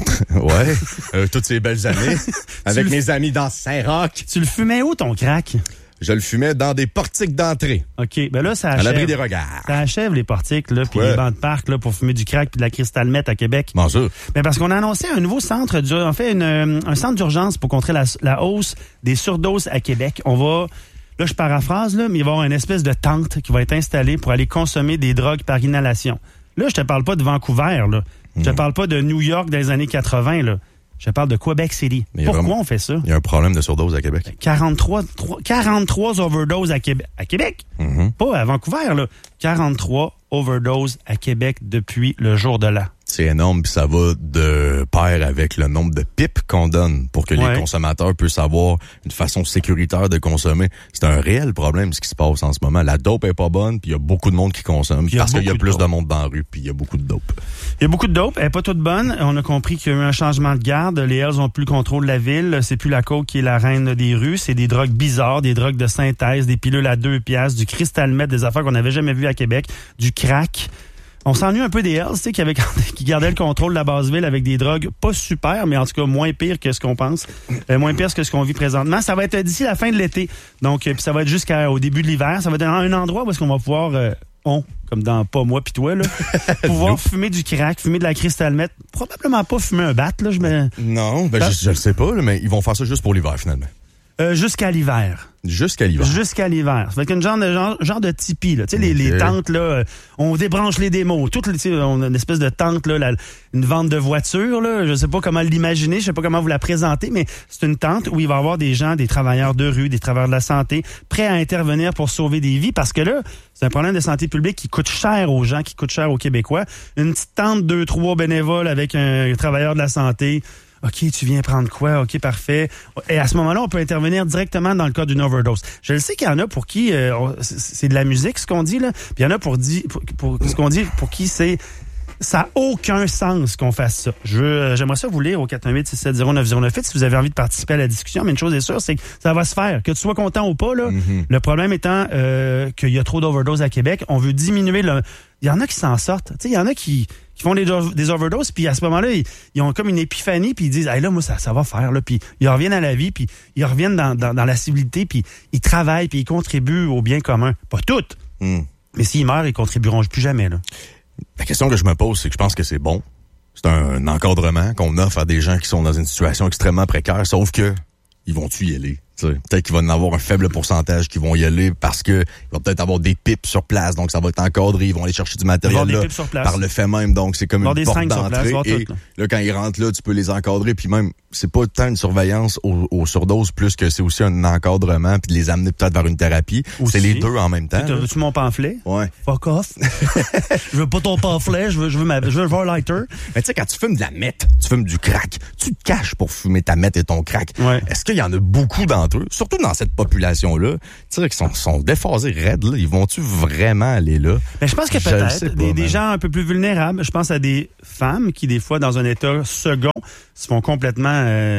Ouais, toutes ces belles années, avec mes amis dans Saint-Roch. Tu le fumais où, ton crack? Je le fumais dans des portiques d'entrée. OK, ben là, ça achève. À l'abri des regards. Ça achève les portiques, là, puis les bancs de parc, là, pour fumer du crack puis de la cristal meth à Québec. Bon, sûr. Ben parce qu'on a annoncé un nouveau centre, un centre d'urgence pour contrer la hausse des surdoses à Québec. Là, je paraphrase, là, mais il va y avoir une espèce de tente qui va être installée pour aller consommer des drogues par inhalation. Là, je te parle pas de Vancouver, là. Je te parle pas de New York des années 80, là. Je parle de Québec City. Pourquoi on fait ça? Il y a un problème de surdose à Québec. 43 overdoses à Québec. À Québec? Pas à Vancouver, là. 43 overdoses à Québec depuis le jour de l'an. C'est énorme, puis ça va de pair avec le nombre de pipes qu'on donne pour que les consommateurs puissent avoir une façon sécuritaire de consommer. C'est un réel problème, ce qui se passe en ce moment. La dope est pas bonne, puis il y a beaucoup de monde qui consomme, parce qu'il y a plus de monde dans la rue, puis il y a beaucoup de dope. Il y a beaucoup de dope, elle est pas toute bonne. On a compris qu'il y a eu un changement de garde. Les Hells ont plus le contrôle de la ville. C'est plus la coke qui est la reine des rues. C'est des drogues bizarres, des drogues de synthèse, des pilules à 2 piastres, du cristal meth, des affaires qu'on n'avait jamais vues à Québec, du crack. On s'ennuie un peu des Hells, tu sais, qui gardaient le contrôle de la base-ville avec des drogues pas super, mais en tout cas moins pire que ce qu'on pense, moins pire que ce qu'on vit présentement. Ça va être d'ici la fin de l'été, donc puis ça va être jusqu'au début de l'hiver. Ça va être un endroit où est-ce qu'on va pouvoir, comme dans pas moi pis toi, là, pouvoir fumer du crack, fumer de la cristal meth, probablement pas fumer un bat, là. Non, je le sais pas, là, mais ils vont faire ça juste pour l'hiver finalement. Jusqu'à l'hiver. Jusqu'à l'hiver. Jusqu'à l'hiver. Ça fait qu'une genre de tipi, là. Tu sais, les tentes, là, on débranche les démos. On a une espèce de tente, là, une vente de voitures, là. Je sais pas comment l'imaginer, je sais pas comment vous la présenter, mais c'est une tente où il va y avoir des gens, des travailleurs de rue, des travailleurs de la santé, prêts à intervenir pour sauver des vies, parce que là, c'est un problème de santé publique qui coûte cher aux gens, qui coûte cher aux Québécois. Une petite tente, 2-3 bénévoles avec un travailleur de la santé. OK, tu viens prendre quoi? OK, parfait. Et à ce moment-là, on peut intervenir directement dans le cas d'une overdose. Je le sais qu'il y en a pour qui c'est de la musique, ce qu'on dit, là. Puis il y en a pour ce qu'on dit, pour qui ça n'a aucun sens qu'on fasse ça. J'aimerais ça vous lire au 418-670-9098 si vous avez envie de participer à la discussion, mais une chose est sûre, c'est que ça va se faire. Que tu sois content ou pas, là. Le problème étant qu'il y a trop d'overdoses à Québec. On veut diminuer il y en a qui s'en sortent. Tu sais, il y en a qui font des overdoses, puis à ce moment-là, ils ont comme une épiphanie, puis ils disent, hey, là, moi, ça va faire, là. Puis ils reviennent à la vie, puis ils reviennent dans la civilité, puis ils travaillent, puis ils contribuent au bien commun. Pas toutes. Mais s'ils meurent, ils contribueront plus jamais, là. La question que je me pose, c'est que je pense que c'est bon. C'est un encadrement qu'on offre à des gens qui sont dans une situation extrêmement précaire, sauf que ils vont-tu y aller? Peut-être qu'il va y en avoir un faible pourcentage qui vont y aller parce que il va peut-être avoir des pipes sur place, donc ça va être encadré, ils vont aller chercher du matériel là, par le fait même, donc c'est comme une porte d'entrée. Et là, quand ils rentrent là, tu peux les encadrer, puis même, c'est pas tant une surveillance aux surdoses, plus que c'est aussi un encadrement, puis de les amener peut-être vers une thérapie. Aussi, c'est les deux en même temps. Veux-tu mon pamphlet? Ouais. Fuck off. Je veux pas ton pamphlet, je veux un lighter. Mais tu sais, quand tu fumes de la meth, tu fumes du crack, tu te caches pour fumer ta meth et ton crack. Ouais. Est-ce qu'il y en a beaucoup d'entre eux, surtout dans cette population-là, tu sais, qui sont déphasés raides, là, ils vont-tu vraiment aller là? Ben, je pense que peut-être des gens un peu plus vulnérables. Je pense à des femmes qui, des fois, dans un état second, se font complètement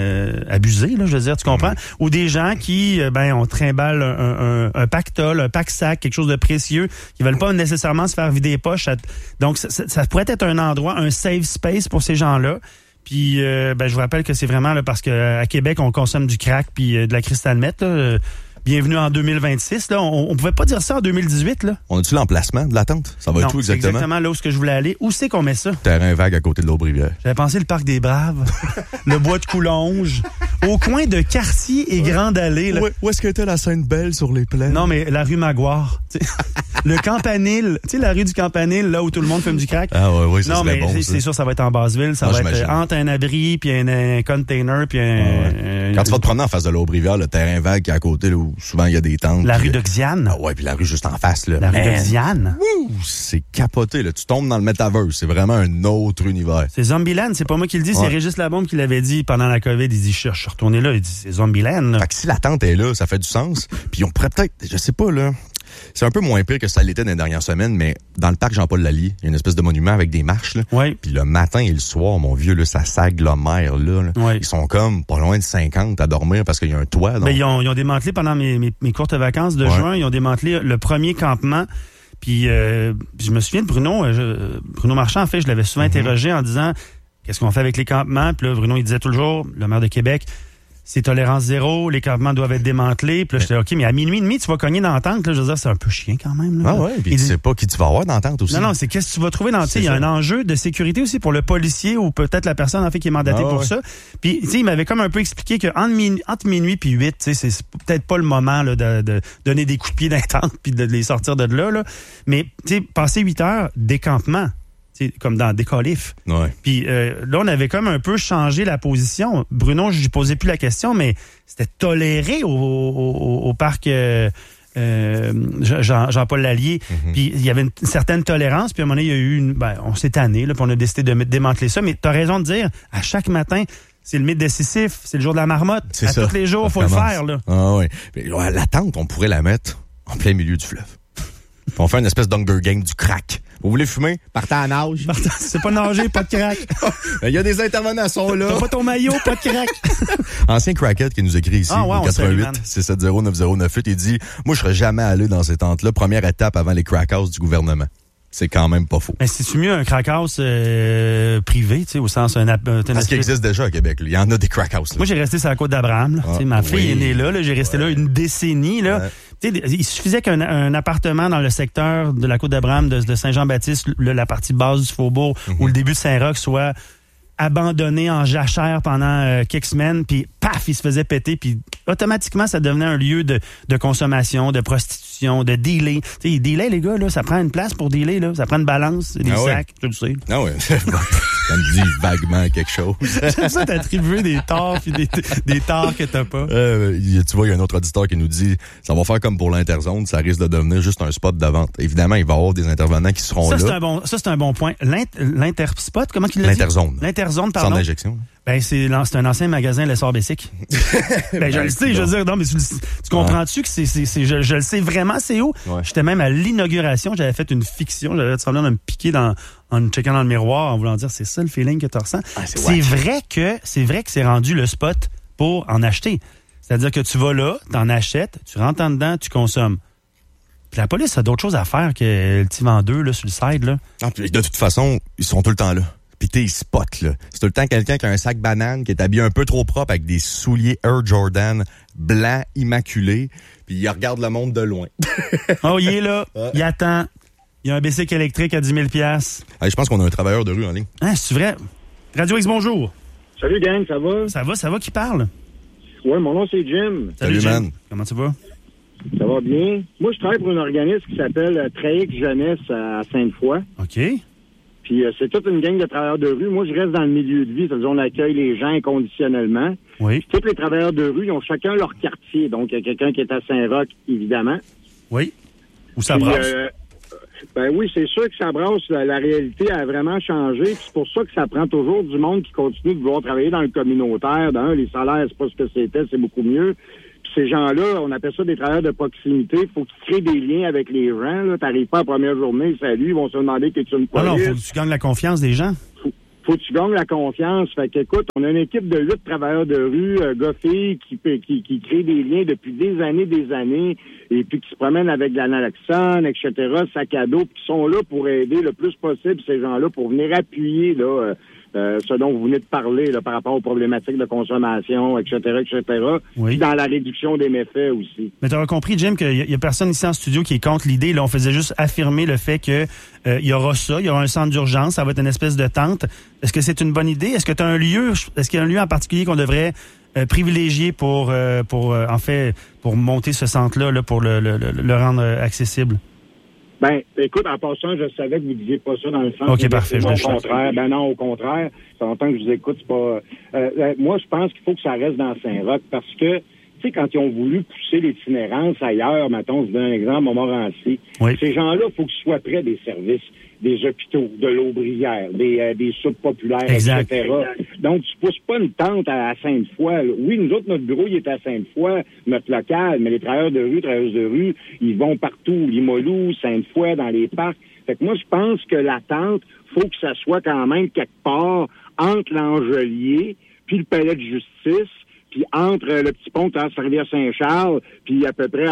abuser, là, je veux dire, tu comprends? Ou des gens qui, on trimballe un pactole, un pack-sac, quelque chose de précieux, qui veulent pas nécessairement se faire vider les poches. Donc, ça pourrait être un endroit, un safe space pour ces gens-là. Puis, je vous rappelle que c'est vraiment là, parce qu'à Québec, on consomme du crack puis de la cristal meth. Bienvenue en 2026. Là, on pouvait pas dire ça en 2018. Là. On a-tu l'emplacement de la tente? Ça va être où exactement? Exactement là où je voulais aller. Où c'est qu'on met ça? Terrain vague à côté de l'Aubrivière. J'avais pensé le parc des Braves, le bois de Coulonges, au coin de Cartier et Grande Allée. Là. Où est-ce que était la Sainte-Belle sur les plaines? Non, mais la rue Maguire. Le Campanile. Tu sais, la rue du Campanile, là où tout le monde fume du crack. Ah oui, ça non, mais bon, c'est sûr, ça va être en Basseville. Ça va être entre un abri, puis un container, puis un... Quand tu vas te promener en face de l'Aubrivière, le terrain vague qui est à côté, là, où souvent il y a des tentes. La rue de Xiane. Ah ouais, puis la rue juste en face, là. La rue de Xiane. C'est capoté, là. Tu tombes dans le metaverse. C'est vraiment un autre univers. C'est Zombieland. C'est pas moi qui le dis. C'est Régis Labombe qui l'avait dit pendant la COVID. Il dit, je suis retourné là. Il dit, c'est Zombieland. Fait que si la tente est là, ça fait du sens. Puis on pourrait peut-être, je sais pas, là. C'est un peu moins pire que ça l'était dans les dernières semaines, mais dans le parc Jean-Paul Lallier, il y a une espèce de monument avec des marches, là. Oui. Puis le matin et le soir, mon vieux, là, ça s'agglomère, là. Oui. Ils sont comme pas loin de 50 à dormir parce qu'il y a un toit. Donc... Ils ont démantelé pendant mes courtes vacances de juin, ils ont démantelé le premier campement. Puis je me souviens de Bruno Marchand, en fait, je l'avais souvent interrogé en disant, qu'est-ce qu'on fait avec les campements? Puis là, Bruno, il disait toujours, le maire de Québec, c'est tolérance zéro, les campements doivent être démantelés. Puis là, j'étais OK, mais à minuit et demi, tu vas cogner dans la tente. Là, je veux dire, c'est un peu chiant quand même. Là. Ah ouais, puis tu sais pas qui tu vas avoir dans la tente aussi. Non, c'est qu'est-ce que tu vas trouver dans la tente. Il y a un enjeu de sécurité aussi pour le policier ou peut-être la personne en fait qui est mandatée pour ça. Puis, tu sais, il m'avait comme un peu expliqué que entre minuit puis 8, tu sais, c'est peut-être pas le moment là, de donner des coups de pied dans la tente puis de les sortir de là. Mais, tu sais, passer 8 heures, décampement. Comme dans des califs. Ouais. Puis là, on avait comme un peu changé la position. Bruno, je lui posais plus la question, mais c'était toléré au parc Jean-Paul Lallier. Puis il y avait une certaine tolérance. Puis à un moment donné, il y a eu on s'est tanné, là, puis on a décidé de démanteler ça. Mais tu as raison de dire, à chaque matin, c'est le mythe de Sisyphe, c'est le jour de la marmotte. C'est ça. Tous les jours, il faut le faire. Là. Ah oui. La tente, on pourrait la mettre en plein milieu du fleuve. Puis on fait une espèce d'Hunger Game du crack. Vous voulez fumer? Partez à la nage. C'est pas nager, pas de crack. Il y a des intervenants sont là. T'as pas ton maillot, pas de crack. Ancien crackhead qui nous écrit ici, au 88-670-9098, il dit, moi, je serais jamais allé dans ces tentes-là. Première étape avant les crack houses du gouvernement. C'est quand même pas faux. Mais c'est-tu mieux un crack house privé, tu sais, au sens parce qu'il existe déjà à Québec. Il y en a des crack houses. Moi, j'ai resté sur la côte d'Abraham. Ma fille est née là. J'ai resté là une décennie. Là. Il suffisait qu'un appartement dans le secteur de la côte d'Abraham de Saint-Jean-Baptiste, la partie basse du Faubourg, ou le début de Saint-Roch, soit abandonné en jachère pendant quelques semaines, puis paf, il se faisait péter, puis automatiquement, ça devenait un lieu de consommation, de prostitution, de dealer. Tu sais, dealer, les gars, là, ça prend une place pour dealer, là. Ça prend une balance, des sacs, je le sais. Ah ouais. Ça me dit vaguement quelque chose. J'aime ça t'attribuer des torts puis des torts que t'as pas. Tu vois, il y a un autre auditeur qui nous dit, ça va faire comme pour l'Interzone, ça risque de devenir juste un spot de vente. Évidemment, il va y avoir des intervenants qui seront là. C'est un bon point. L'Interspot, comment qu'il l'a dit? L'Interzone, pardon. Sans injection. C'est un ancien magasin Lessard Bessic. Je le sais, je veux dire, non, mais tu comprends-tu que je le sais vraiment, c'est où? Ouais. J'étais même à l'inauguration, j'avais fait une fiction, j'avais semblant de me piquer en checkant dans le miroir, en voulant dire, c'est ça le feeling que tu ressens. C'est vrai que c'est rendu le spot pour en acheter. C'est-à-dire que tu vas là, t'en achètes, tu rentres en dedans, tu consommes. Puis la police a d'autres choses à faire que le petit vendeur là, sur le side. Là. Non, puis de toute façon, ils sont tout le temps là. Puis ils spotent, là. C'est tout le temps quelqu'un qui a un sac banane, qui est habillé un peu trop propre avec des souliers Air Jordan blancs, immaculés, puis il regarde le monde de loin. Oh, il est là. Il attend. Il y a un bicycle électrique à 10 000 $. Je pense qu'on a un travailleur de rue en ligne. Ah, c'est vrai? Radio X, bonjour. Salut, gang, ça va? Ça va, qui parle? Oui, mon nom, c'est Jim. Salut, man. Comment tu vas? Ça va bien. Moi, je travaille pour un organisme qui s'appelle Traix Jeunesse à Sainte-Foy. OK. Puis c'est toute une gang de travailleurs de rue. Moi, je reste dans le milieu de vie, c'est-à-dire on accueille les gens inconditionnellement. Oui. Puis, tous les travailleurs de rue, ils ont chacun leur quartier. Donc, il y a quelqu'un qui est à Saint-Roch, évidemment. Oui. Où ça brasse? Ben oui, c'est sûr que ça brasse. La réalité a vraiment changé. Puis c'est pour ça que ça prend toujours du monde qui continue de vouloir travailler dans le communautaire. Les salaires, c'est pas ce que c'était, c'est beaucoup mieux. Puis ces gens-là, on appelle ça des travailleurs de proximité. Il faut qu'ils créent des liens avec les gens. T'arrives pas la première journée, salut, ils vont se demander que tu une police. Non, faut que tu gagnes la confiance des gens. Faut que tu gagnes la confiance. Fait qu'écoute, on a une équipe de 8 travailleurs de rue, gars-filles, qui créent des liens depuis des années, et puis qui se promènent avec de la naloxone, etc., sac à dos, puis qui sont là pour aider le plus possible ces gens-là, pour venir appuyer là, ce dont vous venez de parler là, par rapport aux problématiques de consommation, etc., oui. Dans la réduction des méfaits aussi. Mais tu as compris, Jim, qu'il y a personne ici en studio qui est contre l'idée. Là, on faisait juste affirmer le fait que il y aura un centre d'urgence, ça va être une espèce de tente. Est-ce que c'est une bonne idée? Est-ce qu'il y a un lieu en particulier qu'on devrait privilégier pour monter ce centre-là, là, pour le rendre accessible? Ben, écoute, en passant, je savais que vous disiez pas ça dans le sens. OK, parfait. Au contraire. Ben non, au contraire. Ça fait longtemps que je vous écoute, c'est pas... moi, je pense qu'il faut que ça reste dans Saint-Roch parce que, tu sais, quand ils ont voulu pousser l'itinérance ailleurs, mettons, je donne un exemple, à Montmorency, oui. Ces gens-là, il faut qu'ils soient près des services, des hôpitaux, de l'Aubrière, des soupes populaires, exact. etc. Donc, tu pousses pas une tente à Sainte-Foy. Oui, nous autres, notre bureau, il est à Sainte-Foy, notre local, mais les travailleuses de rue, ils vont partout, Limoilou, Sainte-Foy, dans les parcs. Fait que moi, je pense que la tente, faut que ça soit quand même quelque part entre l'Angelier puis le palais de justice, puis entre le petit pont à Rivière-Saint-Charles, puis à peu près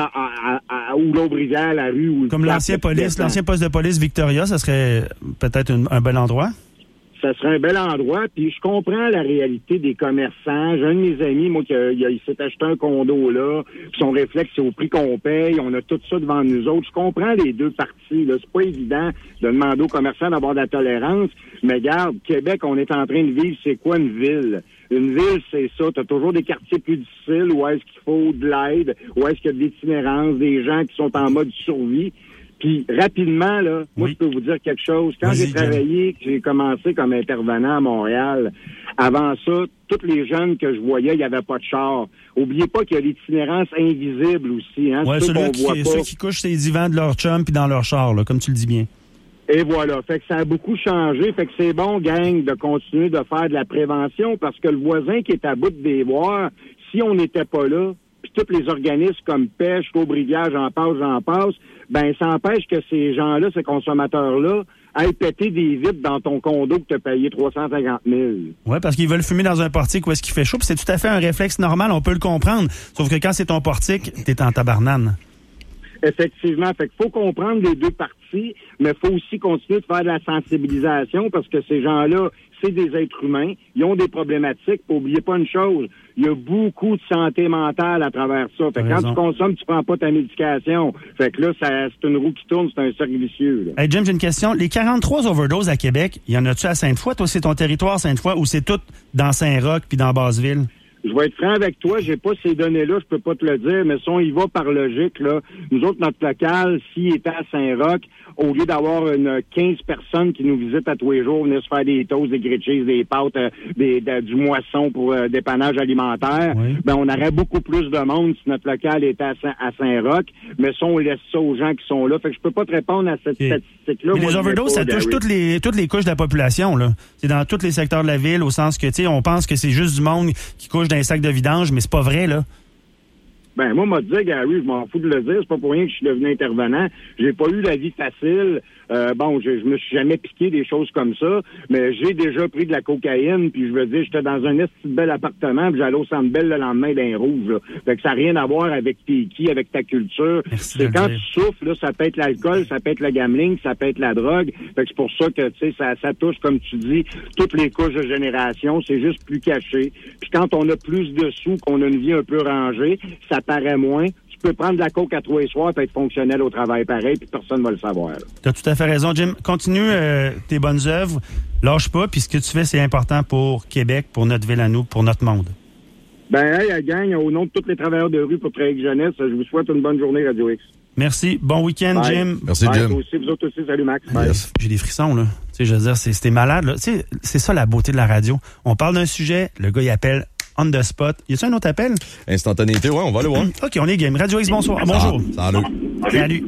où l'Aubrière, la rue... Où comme l'ancien poste de police Victoria, ça serait peut-être un bel endroit? Ça serait un bel endroit, puis je comprends la réalité des commerçants. J'ai un de mes amis, moi, il s'est acheté un condo là, puis son réflexe, c'est au prix qu'on paye, on a tout ça devant nous autres. Je comprends les deux parties, là. C'est pas évident de demander aux commerçants d'avoir de la tolérance, mais regarde, Québec, on est en train de vivre, c'est quoi une ville? Une ville, c'est ça. T'as toujours des quartiers plus difficiles où est-ce qu'il faut de l'aide, où est-ce qu'il y a de l'itinérance, des gens qui sont en mode survie. Puis, rapidement, là, moi, je peux vous dire quelque chose. Quand j'ai travaillé, j'ai commencé comme intervenant à Montréal, avant ça, tous les jeunes que je voyais, il n'y avait pas de char. Oubliez pas qu'il y a l'itinérance invisible aussi. Hein, ouais, ceux qui couchent ces divans de leur chum puis dans leur char, là, comme tu le dis bien. Et voilà. Fait que ça a beaucoup changé. Fait que c'est bon, gang, de continuer de faire de la prévention parce que le voisin qui est à bout de déboire, si on n'était pas là, puis tous les organismes comme Pêche, Aubrivière, j'en passe, ben ça empêche que ces gens-là, ces consommateurs-là, aillent péter des vitres dans ton condo que tu as payé 350 000. Oui, parce qu'ils veulent fumer dans un portique où est-ce qu'il fait chaud, puis c'est tout à fait un réflexe normal, on peut le comprendre. Sauf que quand c'est ton portique, t'es en tabarnane. Effectivement. Fait qu'il faut comprendre les deux parties, mais il faut aussi continuer de faire de la sensibilisation parce que ces gens-là, c'est des êtres humains. Ils ont des problématiques. N'oubliez pas une chose. Il y a beaucoup de santé mentale à travers ça. Fait que quand tu consommes, tu prends pas ta médication. Fait que là, c'est une roue qui tourne, c'est un cercle vicieux. Hey Jim, j'ai une question. Les 43 overdoses à Québec, y en a-tu à Sainte-Foy? Toi, c'est ton territoire, Sainte-Foy, ou c'est tout dans Saint-Roch puis dans Basseville? Je vais être franc avec toi, j'ai pas ces données-là, je peux pas te le dire, mais si on y va par logique, là, nous autres, notre local, s'il était à Saint-Roch, au lieu d'avoir 15 personnes qui nous visitent à tous les jours, venir se faire des toasts, des grilled cheese, des pâtes, du moisson pour dépannage alimentaire, ben on aurait beaucoup plus de monde si notre local était à Saint-Roch, mais ça, on laisse ça aux gens qui sont là. Fait que je peux pas te répondre à cette statistique-là. Mais les overdoses, ça touche toutes les couches de la population, là. C'est dans tous les secteurs de la ville, au sens que, tu sais, on pense que c'est juste du monde qui couche dans un sac de vidange, mais c'est pas vrai, là. Ben, moi, m'a dit, Gary, je m'en fous de le dire, c'est pas pour rien que je suis devenu intervenant. J'ai pas eu la vie facile. Je me suis jamais piqué des choses comme ça, mais j'ai déjà pris de la cocaïne, puis je veux dire, j'étais dans un esti de bel appartement, puis j'allais au Centre Bell le lendemain d'un rouge, là. Fait que ça n'a rien à voir avec t'es qui, avec ta culture. C'est quand tu souffles, là, ça peut être l'alcool, ça peut être le gambling, ça peut être la drogue. Fait que c'est pour ça que, tu sais, ça touche, comme tu dis, toutes les couches de génération, c'est juste plus caché. Puis quand on a plus de sous, qu'on a une vie un peu rangée, ça paraît moins. Tu peux prendre de la coke à 3 et soir et être fonctionnel au travail pareil, puis personne ne va le savoir. Tu as tout à fait raison, Jim. Continue tes bonnes œuvres. Lâche pas, puis ce que tu fais, c'est important pour Québec, pour notre ville à nous, pour notre monde. La gang, au nom de tous les travailleurs de rue pour Travailler Jeunesse, je vous souhaite une bonne journée, Radio X. Merci. Bon week-end, bye. Jim. Merci, Jim. Vous autres aussi. Salut, Max. Yes. J'ai des frissons, là. Tu sais, je veux dire, c'était malade, là. Tu sais, c'est ça la beauté de la radio. On parle d'un sujet, le gars, il appelle on the spot. Y a-t-il un autre appel? Instantanéité, ouais, on va aller voir. OK, on est game. Radio X, bonsoir. Bonjour. Salut.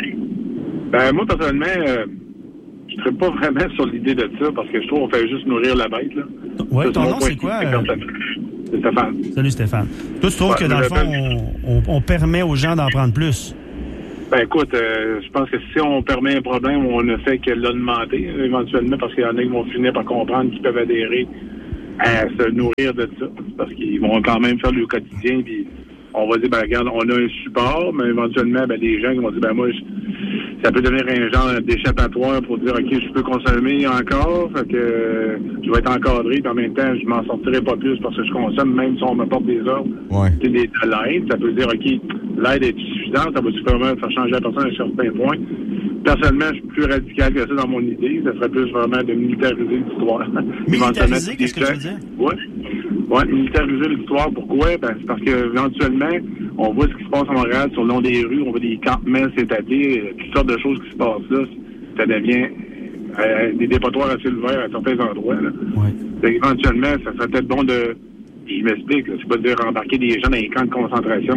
Moi, personnellement, je ne serais pas vraiment sur l'idée de ça parce que je trouve qu'on fait juste nourrir la bête, là. Ouais, ton nom, c'est quoi? C'est Stéphane. Salut, Stéphane. Toi, tu trouves que, dans le fond, on permet aux gens d'en prendre plus? Écoute, je pense que si on permet un problème, on ne fait que l'augmenter éventuellement parce qu'il y en a qui vont finir par comprendre qu'ils peuvent adhérer à se nourrir de ça. Parce qu'ils vont quand même faire le quotidien, puis on va dire, regarde, on a un support, mais éventuellement, les gens qui vont dire, moi, ça peut devenir un genre d'échappatoire pour dire, OK, je peux consommer encore, fait que je vais être encadré, puis en même temps, je m'en sortirai pas plus parce que je consomme, même si on me porte des ordres. Ouais. De l'aide, ça peut dire, OK, l'aide est suffisante, ça va vraiment faire changer la personne à un certain point. Personnellement, je suis plus radical que ça dans mon idée. Ça serait plus vraiment de militariser l'histoire. Militariser, qu'est-ce que tu veux dire? Oui, militariser l'histoire. Pourquoi? C'est parce qu'éventuellement, on voit ce qui se passe à Montréal sur le long des rues, on voit des campements s'établir, toutes sortes de choses qui se passent là. Ça devient des dépotoirs à ciel ouvert à certains endroits. Éventuellement, ça serait peut-être bon de... Je m'explique, c'est pas de dire embarquer des gens dans les camps de concentration.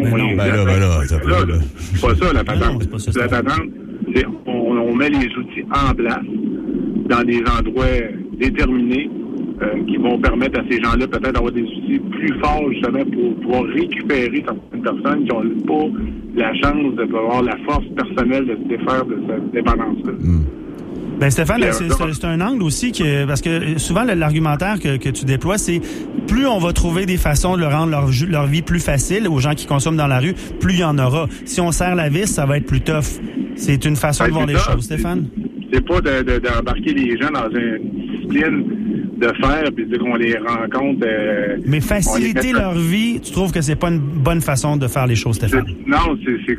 C'est pas ça la patente. La patente, c'est on met les outils en place dans des endroits déterminés qui vont permettre à ces gens-là peut-être d'avoir des outils plus forts justement pour pouvoir récupérer certaines personnes qui n'ont pas la chance de pouvoir la force personnelle de se défaire de cette dépendance-là. Stéphane, c'est un angle aussi parce que souvent l'argumentaire que tu déploies, c'est plus on va trouver des façons de rendre leur vie plus facile aux gens qui consomment dans la rue, plus il y en aura. Si on serre la vis, ça va être plus tough. C'est une façon de voir les choses, Stéphane. C'est pas d'embarquer les gens dans une discipline de faire puis de dire qu'on les rencontre. Mais faciliter leur vie, tu trouves que c'est pas une bonne façon de faire les choses, Stéphane? Non,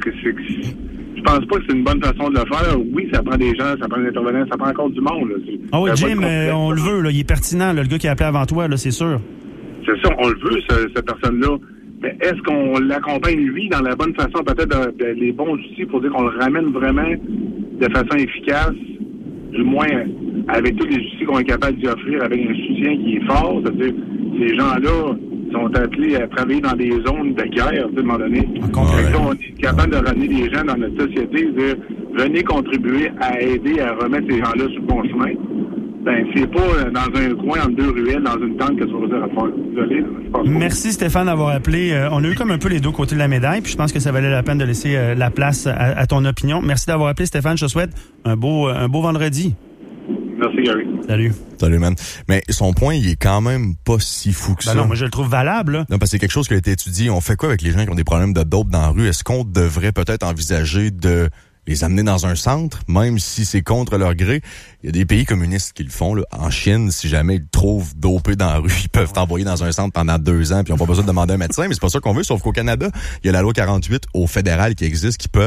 je pense pas que c'est une bonne façon de le faire. Oui, ça prend des gens, ça prend des intervenants, ça prend encore du monde. Ah oui, Jim, on le veut, là, il est pertinent, là, le gars qui a appelé avant toi, là, c'est sûr. C'est ça, on le veut, cette personne-là. Mais est-ce qu'on l'accompagne, lui, dans la bonne façon, peut-être les bons outils pour dire qu'on le ramène vraiment de façon efficace, du moins avec tous les outils qu'on est capable d'y offrir, avec un soutien qui est fort, c'est-à-dire ces gens-là sont appelés à travailler dans des zones de guerre, à un moment donné. On est capable de ramener des gens dans notre société, dire venez contribuer à aider à remettre ces gens-là sur le bon chemin. C'est pas dans un coin entre deux ruelles, dans une tente que tu vas dire à faire. Désolé, je pense pas. Merci Stéphane d'avoir appelé. On a eu comme un peu les deux côtés de la médaille, puis je pense que ça valait la peine de laisser la place à ton opinion. Merci d'avoir appelé Stéphane. Je te souhaite un beau vendredi. Merci, Gary. Salut, man. Mais son point, il est quand même pas si fou que ça. Non, moi, je le trouve valable, là. Non, parce que c'est quelque chose qui a été étudié. On fait quoi avec les gens qui ont des problèmes de dope dans la rue? Est-ce qu'on devrait peut-être envisager de les amener dans un centre, même si c'est contre leur gré? Il y a des pays communistes qui le font, là. En Chine, si jamais ils trouvent dopé dans la rue, ils peuvent t'envoyer dans un centre pendant 2 ans, puis ils n'ont pas besoin de demander un médecin, mais c'est pas ça qu'on veut, sauf qu'au Canada, il y a la loi 48 au fédéral qui existe, qui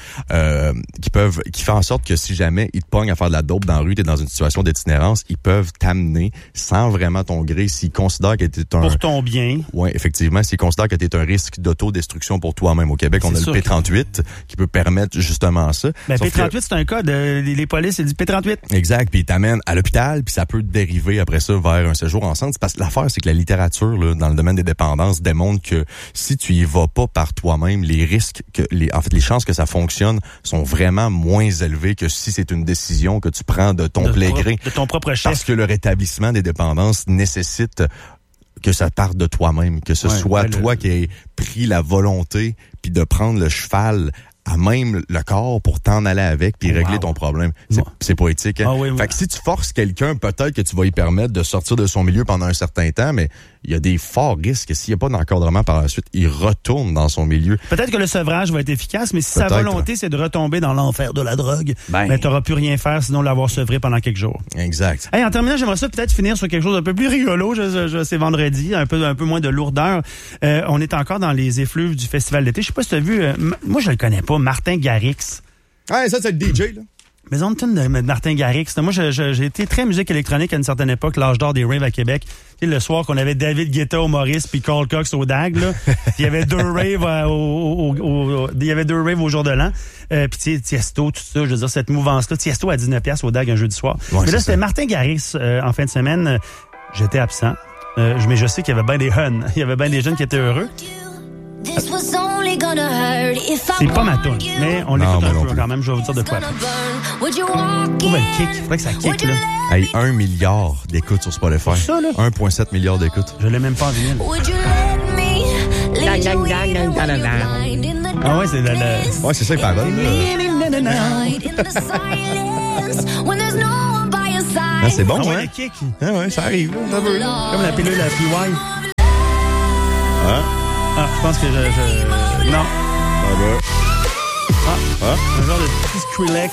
fait en sorte que si jamais ils te pognent à faire de la dope dans la rue, t'es dans une situation d'itinérance, ils peuvent t'amener sans vraiment ton gré s'ils considèrent que t'es pour ton bien. Oui, effectivement, s'ils considèrent que t'es un risque d'autodestruction pour toi-même. Au Québec, on a le P38 qui peut permettre justement ça. P38, c'est un code. Les polices, c'est du P38. Exact, puis il t'amène à l'hôpital, puis ça peut dériver après ça vers un séjour en centre. Parce que l'affaire, c'est que la littérature là, dans le domaine des dépendances démontre que si tu y vas pas par toi-même, les risques les chances que ça fonctionne sont vraiment moins élevées que si c'est une décision que tu prends de ton plein gré. De ton propre chef. Parce que le rétablissement des dépendances nécessite que ça parte de toi-même, que ce soit toi qui aies pris la volonté puis de prendre le cheval à même le corps pour t'en aller avec puis régler ton problème. C'est poétique. Hein? Fait que si tu forces quelqu'un, peut-être que tu vas lui permettre de sortir de son milieu pendant un certain temps, mais il y a des forts risques que s'il n'y a pas d'encadrement par la suite, il retourne dans son milieu. Peut-être que le sevrage va être efficace, mais si sa volonté, c'est de retomber dans l'enfer de la drogue, ben tu n'auras plus rien faire sinon l'avoir sevré pendant quelques jours. Exact. Hey, en terminant, j'aimerais ça peut-être finir sur quelque chose d'un peu plus rigolo. C'est vendredi, un peu moins de lourdeur. On est encore dans les effluves du festival d'été. Je sais pas si tu as vu, moi je le connais pas, Martin Garrix. Ah, ça c'est le DJ, là. Maison de tune de Martin Garrix. Moi, j'ai été très musique électronique à une certaine époque, l'âge d'or des raves à Québec. Tu sais, le soir qu'on avait David Guetta au Maurice puis Carl Cox au DAG, là. Il y avait deux raves au jour de l'an. Puis tu sais, Tiesto, tout ça, je veux dire, cette mouvance-là. Tiesto à 19$ au DAG un jeudi soir. Ouais, mais là, c'était Martin Garrix en fin de semaine. J'étais absent. Mais je sais qu'il y avait bien des huns. Il y avait bien des jeunes qui étaient heureux. C'est pas ma toune, mais on l'écoute un peu quand même, je vais vous dire de quoi. Oh, ben, le kick, il faudrait que ça kick, là. Hey, 1 milliard d'écoutes sur Spotify. C'est ça, là? 1,7 milliard d'écoutes. Je l'ai même pas en vinyle. Ah ouais, c'est Ouais, c'est ça, les paroles. Ah, c'est bon, ouais, le kick. Ah ouais, ça arrive. Comme la pilule à PY. Ah, je pense que non. Un genre de petit Skrillex.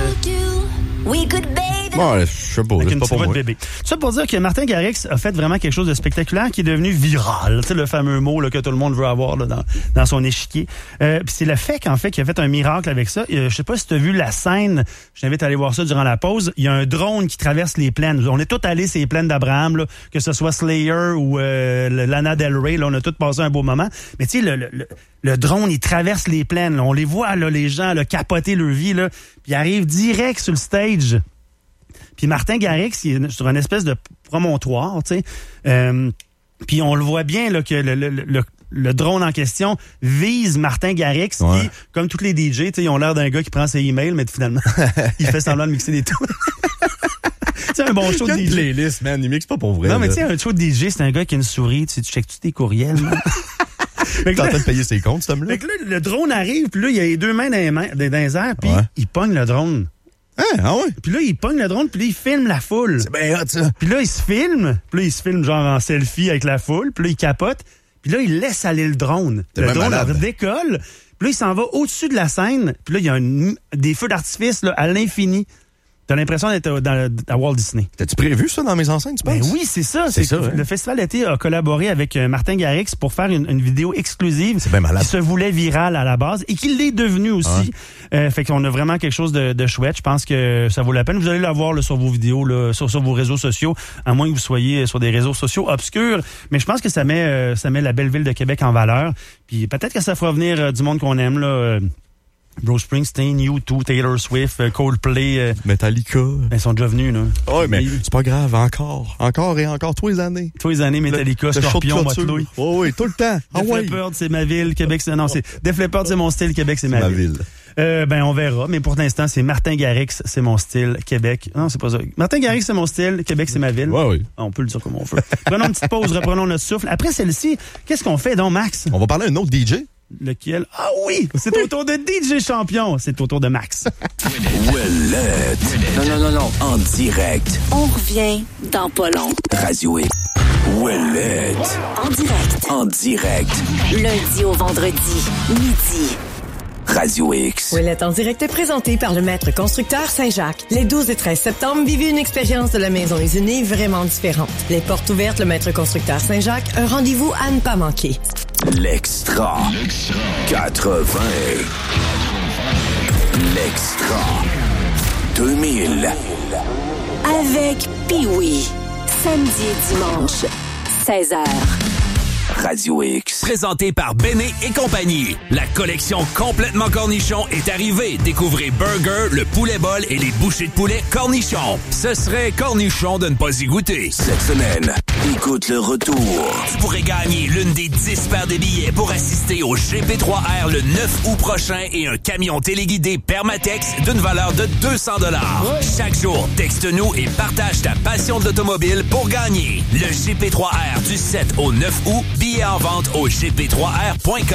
Ouais, je sais pas, avec c'est une pas pour moi. Bébé. Ça pour dire que Martin Garrix a fait vraiment quelque chose de spectaculaire qui est devenu viral. Tu sais, le fameux mot là, que tout le monde veut avoir là, dans son échiquier. Puis c'est le fait qu'en fait qu'il a fait un miracle avec ça. Je sais pas si tu as vu la scène. Je t'invite à aller voir ça durant la pause. Il y a un drone qui traverse les plaines. On est tous allés ces plaines d'Abraham, là, que ce soit Slayer ou Lana Del Rey. Là, on a tous passé un beau moment. Mais tu sais, le drone, il traverse les plaines. Là. On les voit, là, les gens là, capoter leur vie. Là, puis il arrive direct sur le stage. Puis Martin Garrix, il est sur une espèce de promontoire, tu sais. Puis on le voit bien là, que le drone en question vise Martin Garrix. Ouais. Qui, comme tous les DJ, tu sais, ils ont l'air d'un gars qui prend ses emails, mais finalement, il fait semblant de mixer des tours. C'est un bon show de DJ. Playlist, man, il mixe pas pour vrai. Non, mais tu sais, un show de DJ, c'est un gars qui a une souris. Tu checkes-tu tes courriels, man? T'es en train de payer ses comptes, cet homme-là? Fait que là, le drone arrive, puis là, il a les deux mains dans les airs, puis il pogne le drone. Ah ouais? Puis là, il pogne le drone, puis là, il filme la foule. C'est bien hot, ça. Puis là, il se filme genre en selfie avec la foule, puis là, il capote, puis là, il laisse aller le drone. Le drone décolle, puis là, il s'en va au-dessus de la scène, puis là, il y a des feux d'artifice là, à l'infini. T'as l'impression d'être à Walt Disney. T'as-tu prévu ça dans Mes enceintes, tu penses? Ben oui, c'est ça. C'est ça, Le Festival d'été a collaboré avec Martin Garrix pour faire une vidéo exclusive. C'est bien malade. Qui se voulait virale à la base et qui l'est devenu aussi. Fait qu'on a vraiment quelque chose de chouette. Je pense que ça vaut la peine. Vous allez la voir là, sur vos vidéos, là, sur vos réseaux sociaux, à moins que vous soyez sur des réseaux sociaux obscurs. Mais je pense que ça met la belle ville de Québec en valeur. Puis peut-être que ça fera venir du monde qu'on aime, là. Bruce Springsteen, U2, Taylor Swift, Coldplay. Metallica. Ils sont déjà venus, là. Oui, mais c'est pas grave, encore et encore, tous les années. Tous les années, Metallica, Scorpion, Motley. Oui, tout le temps. Def Leppard, c'est ma ville, Québec, c'est... Non, c'est... Def Leppard, c'est mon style, Québec, c'est ma ville. On verra, mais pour l'instant, c'est Martin Garrix, c'est mon style, Québec. Non, c'est pas ça. Martin Garrix, c'est mon style, Québec, c'est ma ville. Oui. On peut le dire comme on veut. Prenons une petite pause, reprenons notre souffle. Après celle-ci, qu'est-ce qu'on fait donc, Max? On va parler d'un autre DJ. Lequel? Ah oui! C'est au tour de DJ Champion. C'est au tour de Max. Ouellette. Non. En direct. On revient dans pas long. Radio X. Ouellette. En direct. Lundi au vendredi, midi. Radio X. Ouellette en direct est présenté par le maître constructeur Saint-Jacques. Les 12 et 13 septembre, vivez une expérience de la maison usinée vraiment différente. Les portes ouvertes, le maître constructeur Saint-Jacques, un rendez-vous à ne pas manquer. L'extra. 80. L'extra. 2000. Avec Pee-Wee. Samedi et dimanche, 16h. Radio X. Présenté par Béné et compagnie. La collection complètement cornichon est arrivée. Découvrez Burger, le poulet bol et les bouchées de poulet cornichon. Ce serait cornichon de ne pas y goûter. Cette semaine, écoute le retour. Tu pourrais gagner l'une des 10 paires de billets pour assister au GP3R le 9 août prochain et un camion téléguidé Permatex d'une valeur de 200 $. Chaque jour, texte-nous et partage ta passion de l'automobile pour gagner. Le GP3R du 7 au 9 août. Billets en vente au gp3r.com.